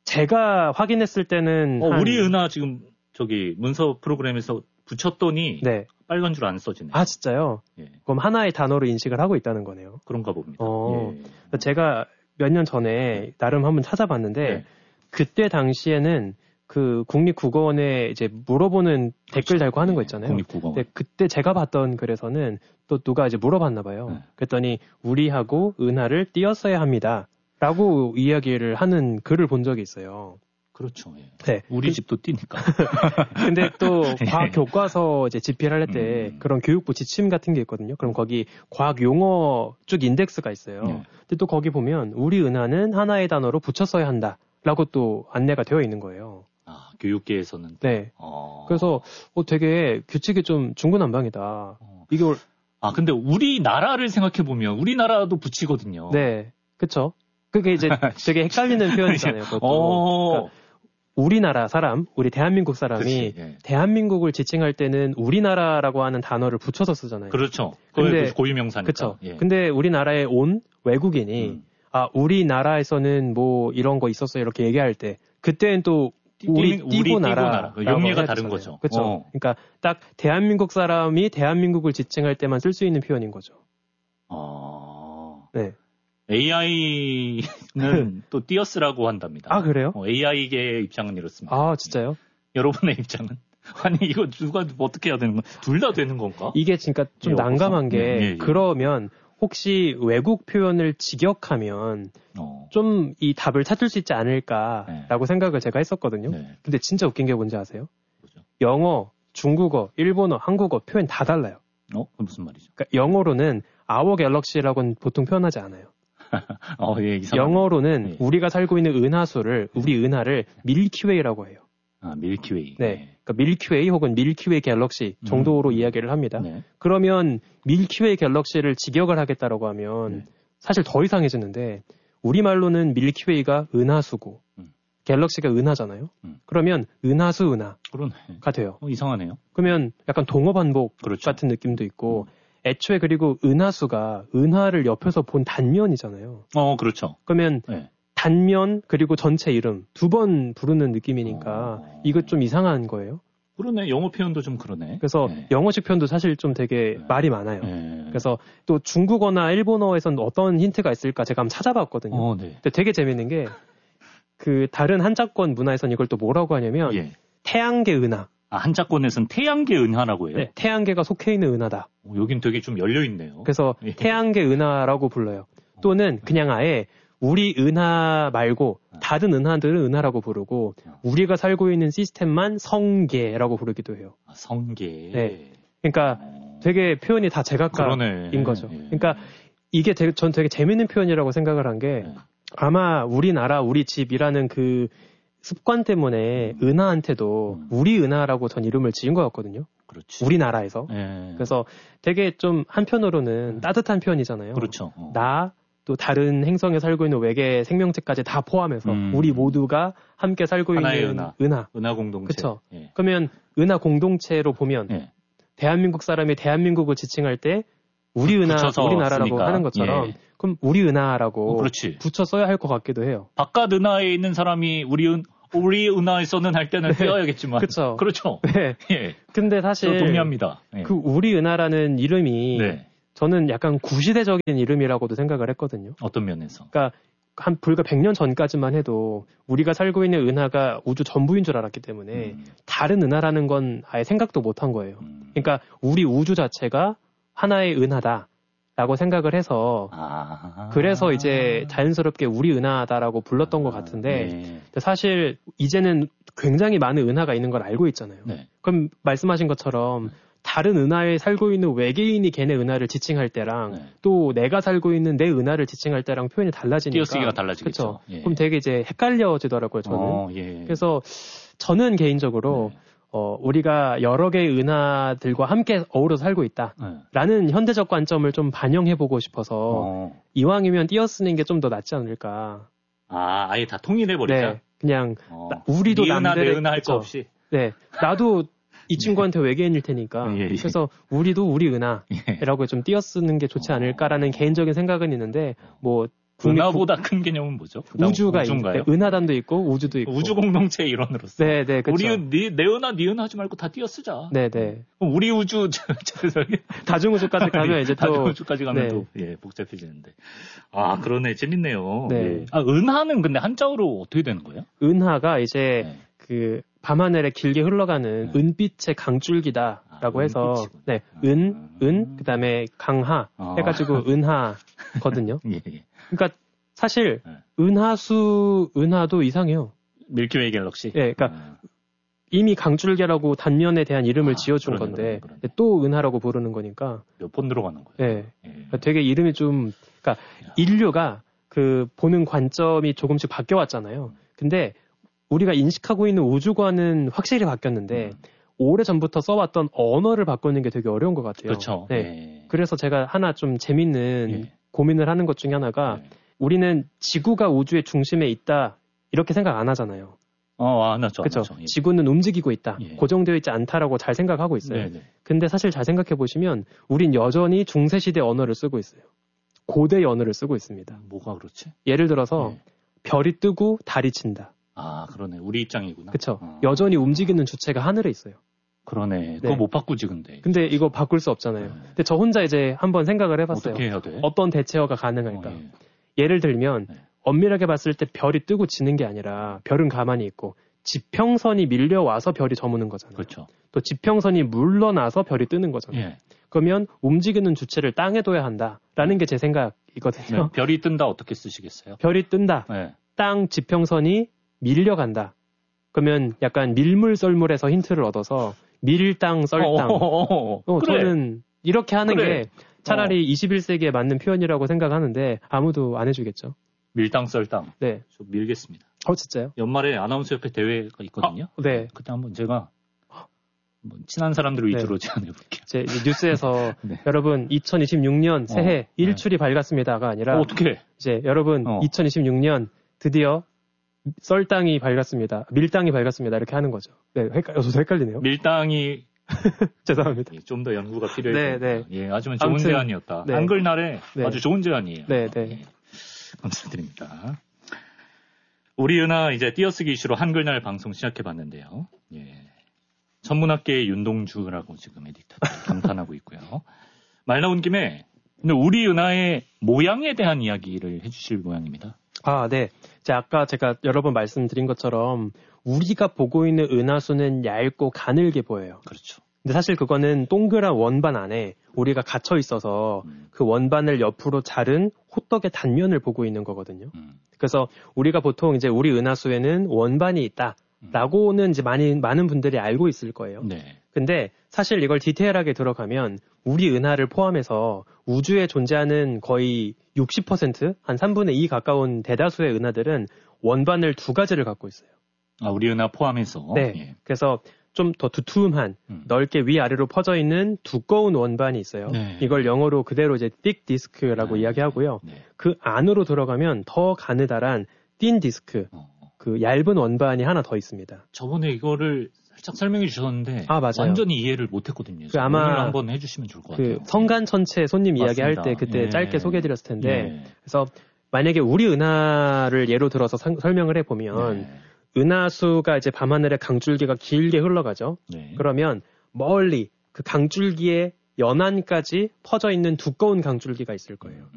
J: 제가 확인했을 때는
E: 어,
J: 한-
E: 우리 은하 지금 저기 문서 프로그램에서 붙였더니
J: 네.
E: 빨간 줄 안 써지네.
J: 아 진짜요?
E: 예.
J: 그럼 하나의 단어로 인식을 하고 있다는 거네요.
E: 그런가 봅니다.
J: 어.
E: 예.
J: 제가 몇 년 전에 나름 한번 찾아봤는데
E: 네.
J: 그때 당시에는 그 국립국어원에 이제 물어보는 댓글 달고 하는 거 있잖아요.
E: 국립국어원.
J: 근데 그때 제가 봤던 글에서는 또 누가 이제 물어봤나 봐요.
E: 네.
J: 그랬더니 우리하고 은하를 띄었어야 합니다. 라고 이야기를 하는 글을 본 적이 있어요.
E: 그렇죠. 예.
J: 네.
E: 우리
J: 그-
E: 집도 뛰니까.
J: 근데 또
E: 예.
J: 과학 교과서 이제 집필할 때
E: 음.
J: 그런 교육부 지침 같은 게 있거든요. 그럼 거기 과학 용어 쭉 인덱스가 있어요.
E: 네.
J: 근데 또 거기 보면 우리 은하는 하나의 단어로 붙여 써야 한다라고 또 안내가 되어 있는 거예요.
E: 아, 교육계에서는.
J: 네.
E: 어.
J: 그래서 어, 되게 규칙이 좀 중구난방이다.
E: 어.
J: 이게 올-
E: 아, 근데 우리나라를 생각해보면 우리나라도 붙이거든요.
J: 네, 그쵸? 그게 이제 되게 헷갈리는 표현이잖아요. 그것도.
E: 어.
J: 그러니까 우리나라 사람, 우리 대한민국 사람이
E: 그치, 예.
J: 대한민국을 지칭할 때는 우리나라라고 하는 단어를 붙여서 쓰잖아요.
E: 그렇죠.
J: 근데-
E: 근데 고유명사니까.
J: 그쵸?
E: 예.
J: 근데 우리나라에 온 외국인이
E: 음.
J: 아 우리나라에서는 뭐 이런 거 있었어요 이렇게 얘기할 때 그때는 또
E: 띠-
J: 우리
E: 띠-
J: 띄고
E: 우리
J: 나라
E: 띠고 나라. 영예가 다른 거죠.
J: 그렇죠.
E: 어.
J: 그러니까 딱 대한민국 사람이 대한민국을 지칭할 때만 쓸 수 있는 표현인 거죠.
E: 어.
J: 네.
E: 에이아이는 또 띄어쓰라고 한답니다.
J: 아 그래요?
E: 에이아이계의 입장은 이렇습니다.
J: 아 진짜요?
E: 여러분의 입장은? 아니 이거 누가 어떻게 해야 되는 거야? 둘 다 되는 건가?
J: 이게 진짜 좀
E: 예,
J: 난감한 게
E: 예, 예, 예.
J: 그러면 혹시 외국 표현을 직역하면
E: 어.
J: 좀 이 답을 찾을 수 있지 않을까라고 생각을 제가 했었거든요.
E: 네.
J: 근데 진짜 웃긴 게 뭔지 아세요?
E: 뭐죠?
J: 영어, 중국어, 일본어, 한국어 표현 다 달라요.
E: 어? 그게 무슨 말이죠?
J: 그러니까 영어로는 our 갤럭시라고는 보통 표현하지 않아요.
E: 어, 예, 이상하네.
J: 영어로는
E: 예.
J: 우리가 살고 있는 은하수를 우리 은하를 밀키웨이라고 해요.
E: 아, 밀키웨이.
J: 네. 그러니까 밀키웨이 혹은 밀키웨이 갤럭시 정도로
E: 음.
J: 이야기를 합니다.
E: 네.
J: 그러면 밀키웨이 갤럭시를 직역을 하겠다라고 하면
E: 네.
J: 사실 더 이상해지는데 우리말로는 밀키웨이가 은하수고
E: 음.
J: 갤럭시가 은하잖아요.
E: 음.
J: 그러면 은하수 은하가
E: 그러네.
J: 돼요.
E: 어, 이상하네요.
J: 그러면 약간 동어 반복
E: 그렇죠.
J: 같은 느낌도 있고
E: 음.
J: 애초에 그리고 은하수가 은하를 옆에서 본 단면이잖아요.
E: 어, 그렇죠.
J: 그러면
E: 네.
J: 단면 그리고 전체 이름 두 번 부르는 느낌이니까
E: 어.
J: 이거 좀 이상한 거예요.
E: 그러네. 영어 표현도 좀 그러네.
J: 그래서
E: 네.
J: 영어식 표현도 사실 좀 되게
E: 네.
J: 말이 많아요.
E: 네.
J: 그래서 또 중국어나 일본어에서는 어떤 힌트가 있을까 제가 한번 찾아봤거든요.
E: 어, 네.
J: 근데 되게 재밌는 게 그 다른 한자권 문화에서는 이걸 또 뭐라고 하냐면
E: 예.
J: 태양계 은하.
E: 아, 한자권에서는 태양계 은하라고 해요?
J: 네, 태양계가 속해 있는 은하다.
E: 어, 여긴 되게 좀 열려있네요.
J: 그래서
E: 예.
J: 태양계 은하라고 불러요. 또는 그냥 아예 우리 은하 말고 다른 은하들은 은하라고 부르고 우리가 살고 있는 시스템만 성계라고 부르기도 해요.
E: 아, 성계.
J: 네. 그러니까 되게 표현이 다 제각각인
E: 그러네.
J: 거죠.
E: 예.
J: 그러니까 이게 되게, 전 되게 재밌는 표현이라고 생각을 한 게
E: 네.
J: 아마 우리나라 우리 집이라는 그 습관 때문에
E: 음.
J: 은하한테도
E: 음.
J: 우리 은하라고 전 이름을 지은 것 같거든요.
E: 그렇지.
J: 우리나라에서.
E: 예.
J: 그래서 되게 좀 한편으로는 따뜻한 표현이잖아요.
E: 그렇죠. 어.
J: 나, 또 다른 행성에 살고 있는 외계 생명체까지 다 포함해서
E: 음.
J: 우리 모두가 함께 살고
E: 하나의
J: 있는
E: 은하.
J: 은하.
E: 은하 공동체.
J: 그쵸.
E: 예.
J: 그러면 은하 공동체로 보면
E: 예.
J: 대한민국 사람이 대한민국을 지칭할 때 우리 은하,
E: 붙여서
J: 우리나라라고
E: 쓰니까.
J: 하는 것처럼
E: 예.
J: 그럼 우리 은하라고
E: 어, 그렇지.
J: 붙여 써야 할 것 같기도 해요.
E: 바깥 은하에 있는 사람이 우리 은 우리 은하에서는 할 때는
J: 네.
E: 띄어야겠지만.
J: 그쵸.
E: 그렇죠.
J: 네.
E: 예.
J: 근데
E: 저
J: 사실
E: 동의합니다. 예.
J: 그 우리 은하라는 이름이
E: 네.
J: 저는 약간 구시대적인 이름이라고도 생각을 했거든요.
E: 어떤 면에서?
J: 그러니까 한 불과 백 년 전까지만 해도 우리가 살고 있는 은하가 우주 전부인 줄 알았기 때문에
E: 음.
J: 다른 은하라는 건 아예 생각도 못 한 거예요.
E: 음.
J: 그러니까 우리 우주 자체가 하나의 은하다라고 생각을 해서
E: 아.
J: 그래서 이제 자연스럽게 우리 은하다라고 불렀던 것 같은데
E: 네.
J: 근데 사실 이제는 굉장히 많은 은하가 있는 걸 알고 있잖아요.
E: 네.
J: 그럼 말씀하신 것처럼 다른 은하에 살고 있는 외계인이 걔네 은하를 지칭할 때랑
E: 네.
J: 또 내가 살고 있는 내 은하를 지칭할 때랑 표현이 달라지니까
E: 띄어쓰기가 달라지겠죠.
J: 그쵸?
E: 예.
J: 그럼 되게 이제 헷갈려지더라고요. 저는.
E: 어, 예.
J: 그래서 저는 개인적으로
E: 네.
J: 어, 우리가 여러 개의 은하들과 함께 어우러 살고 있다라는
E: 네.
J: 현대적 관점을 좀 반영해보고 싶어서
E: 어.
J: 이왕이면 띄어쓰는 게 좀 더 낫지 않을까.
E: 아, 아예 다 통일해버리자.
J: 네, 그냥
E: 어.
J: 나- 우리도
E: 네 은하,
J: 남들의
E: 내 은하 할 거
J: 그쵸.
E: 없이.
J: 네, 나도 이 친구한테 외계인일 테니까
E: 예, 예.
J: 그래서 우리도 우리 은하라고
E: 예.
J: 좀 띄어쓰는 게 좋지 않을까라는 개인적인 생각은 있는데 뭐 국립-
E: 은하보다 큰 개념은 뭐죠?
J: 우주가
E: 우주인가요?
J: 있는데 은하단도 있고 우주도 있고
E: 우주 공동체의 일원으로서.
J: 네, 네, 그렇죠.
E: 우리 네, 내 은하, 네 은하 하지 말고 다 띄어쓰자.
J: 네, 네.
E: 그럼 우리 우주 저, 저, 저기
J: 다중우주까지 가면 이제 또
E: 다중우주까지 가면
J: 네.
E: 또 예, 복잡해지는데. 아, 그러네. 재밌네요.
J: 네.
E: 예. 아, 은하는 근데 한자어로 어떻게 되는 거예요?
J: 은하가 이제
E: 네.
J: 그 밤하늘에 길게 흘러가는
E: 네.
J: 은빛의 강줄기다라고
E: 아,
J: 해서
E: 은빛이구나.
J: 네, 은, 은, 그다음에 강하
E: 아.
J: 해가지고 은하거든요.
E: 예, 예.
J: 그러니까 사실
E: 네.
J: 은하수 은하도 이상해요.
E: 밀키웨이 갤럭시.
J: 예, 그러니까
E: 아,
J: 이미 강줄기라고 단면에 대한 이름을
E: 아,
J: 지어준
E: 그러네,
J: 건데
E: 그러네, 그러네.
J: 또 은하라고 부르는 거니까
E: 몇 번 들어가는 거예요?
J: 예,
E: 예.
J: 그러니까 되게 이름이 좀 그러니까 인류가 그 보는 관점이 조금씩 바뀌어왔잖아요. 근데 우리가 인식하고 있는 우주관은 확실히 바뀌었는데
E: 음.
J: 오래 전부터 써왔던 언어를 바꾸는 게 되게 어려운 것 같아요.
E: 그렇죠.
J: 네.
E: 예.
J: 그래서 제가 하나 좀 재밌는
E: 예.
J: 고민을 하는 것 중에 하나가
E: 예.
J: 우리는 지구가 우주의 중심에 있다 이렇게 생각 안 하잖아요.
E: 어, 안 하죠. 안
J: 그렇죠.
E: 하죠. 예.
J: 지구는 움직이고 있다.
E: 예.
J: 고정되어 있지 않다라고 잘 생각하고 있어요.
E: 네, 네.
J: 근데 사실 잘 생각해 보시면 우린 여전히 중세시대 언어를 쓰고 있어요. 고대 언어를 쓰고 있습니다.
E: 뭐가 그렇지?
J: 예를 들어서
E: 예.
J: 별이 뜨고 달이 친다.
E: 아, 그러네. 우리 입장이구나.
J: 그렇죠.
E: 어.
J: 여전히 움직이는 주체가 하늘에 있어요.
E: 그러네. 그거
J: 네.
E: 못 바꾸지, 근데.
J: 근데 이거 바꿀 수 없잖아요.
E: 네.
J: 근데 저 혼자 이제 한번 생각을 해봤어요.
E: 어떻게 해야 돼?
J: 어떤 대체어가 가능할까?
E: 어, 예.
J: 예를 들면
E: 네.
J: 엄밀하게 봤을 때 별이 뜨고 지는 게 아니라 별은 가만히 있고 지평선이 밀려와서 별이 저무는 거잖아요.
E: 그렇죠.
J: 또 지평선이 물러나서 별이 뜨는 거잖아요.
E: 예.
J: 그러면 움직이는 주체를 땅에 둬야 한다라는 게 제 생각이거든요.
E: 네. 별이 뜬다 어떻게 쓰시겠어요?
J: 별이 뜬다.
E: 네.
J: 땅 지평선이 밀려간다. 그러면 약간 밀물썰물에서 힌트를 얻어서 밀땅 썰땅.
E: 어, 어, 어, 어.
J: 어,
E: 그래.
J: 저는 이렇게 하는
E: 그래.
J: 게 차라리 어. 이십일 세기에 맞는 표현이라고 생각하는데 아무도 안 해주겠죠.
E: 밀당 썰당.
J: 네.
E: 좀 밀겠습니다.
J: 어, 진짜요?
E: 연말에 아나운서 협회 대회가 있거든요.
J: 아, 네.
E: 그때 한번 제가 한번 친한 사람들 위주로
J: 네.
E: 제안해볼게요.
J: 제 뉴스에서
E: 네.
J: 여러분 이천이십육 년 새해
E: 어,
J: 일출이 네. 밝았습니다가 아니라
E: 어, 어떻게?
J: 이제 여러분
E: 어.
J: 이천이십육 년 드디어 썰땅이 밝았습니다. 밀땅이 밝았습니다. 이렇게 하는 거죠. 네, 헷갈, 저도 헷갈리네요.
E: 밀땅이
J: 죄송합니다.
E: 좀 더 연구가 필요해요.
J: 네, 네.
E: 예, 아주면 좋은
J: 아무튼,
E: 제안이었다.
J: 네.
E: 한글날에
J: 네.
E: 아주 좋은 제안이에요.
J: 네, 네.
E: 예, 감사드립니다. 우리 은하 이제 띄어쓰기 이슈로 한글날 방송 시작해봤는데요. 예. 천문학계의 윤동주라고 지금 에디터들이 감탄하고 있고요. 말 나온 김에 근데 우리 은하의 모양에 대한 이야기를 해주실 모양입니다.
J: 아, 네. 자, 아까 제가 여러 번 말씀드린 것처럼 우리가 보고 있는 은하수는 얇고 가늘게 보여요.
E: 그렇죠.
J: 근데 사실 그거는 동그란 원반 안에 우리가 gat혀 있어서
E: 음.
J: 그 원반을 옆으로 자른 호떡의 단면을 보고 있는 거거든요.
E: 음.
J: 그래서 우리가 보통 이제 우리 은하수에는 원반이 있다라고는 이제 많이, 많은 분들이 알고 있을 거예요.
E: 네.
J: 근데 사실 이걸 디테일하게 들어가면 우리 은하를 포함해서 우주에 존재하는 거의 육십 퍼센트, 한 삼분의 이 가까운 대다수의 은하들은 원반을 두 가지를 갖고 있어요.
E: 아, 우리 은하 포함해서.
J: 네.
E: 예.
J: 그래서 좀 더 두툼한,
E: 음.
J: 넓게 위아래로 퍼져 있는 두꺼운 원반이 있어요.
E: 네.
J: 이걸 영어로 그대로 이제 thick disk라고
E: 네.
J: 이야기하고요.
E: 네.
J: 그 안으로 들어가면 더 가느다란 thin disk,
E: 어.
J: 그 얇은 원반이 하나 더 있습니다.
E: 저번에 이거를 살짝 설명해 주셨는데
J: 아, 맞아요.
E: 완전히 이해를 못했거든요.
J: 그 아마
E: 오늘 한번 해주시면 좋을 것 같아요.
J: 그 성간천체 손님 이야기할 때
E: 맞습니다.
J: 그때
E: 예.
J: 짧게 소개해드렸을 텐데
E: 예.
J: 그래서 만약에 우리 은하를 예로 들어서 상, 설명을 해보면
E: 네.
J: 은하수가 이제 밤하늘에 강줄기가 길게 흘러가죠.
E: 네.
J: 그러면 멀리 그 강줄기의 연안까지 퍼져 있는 두꺼운 강줄기가 있을 거예요.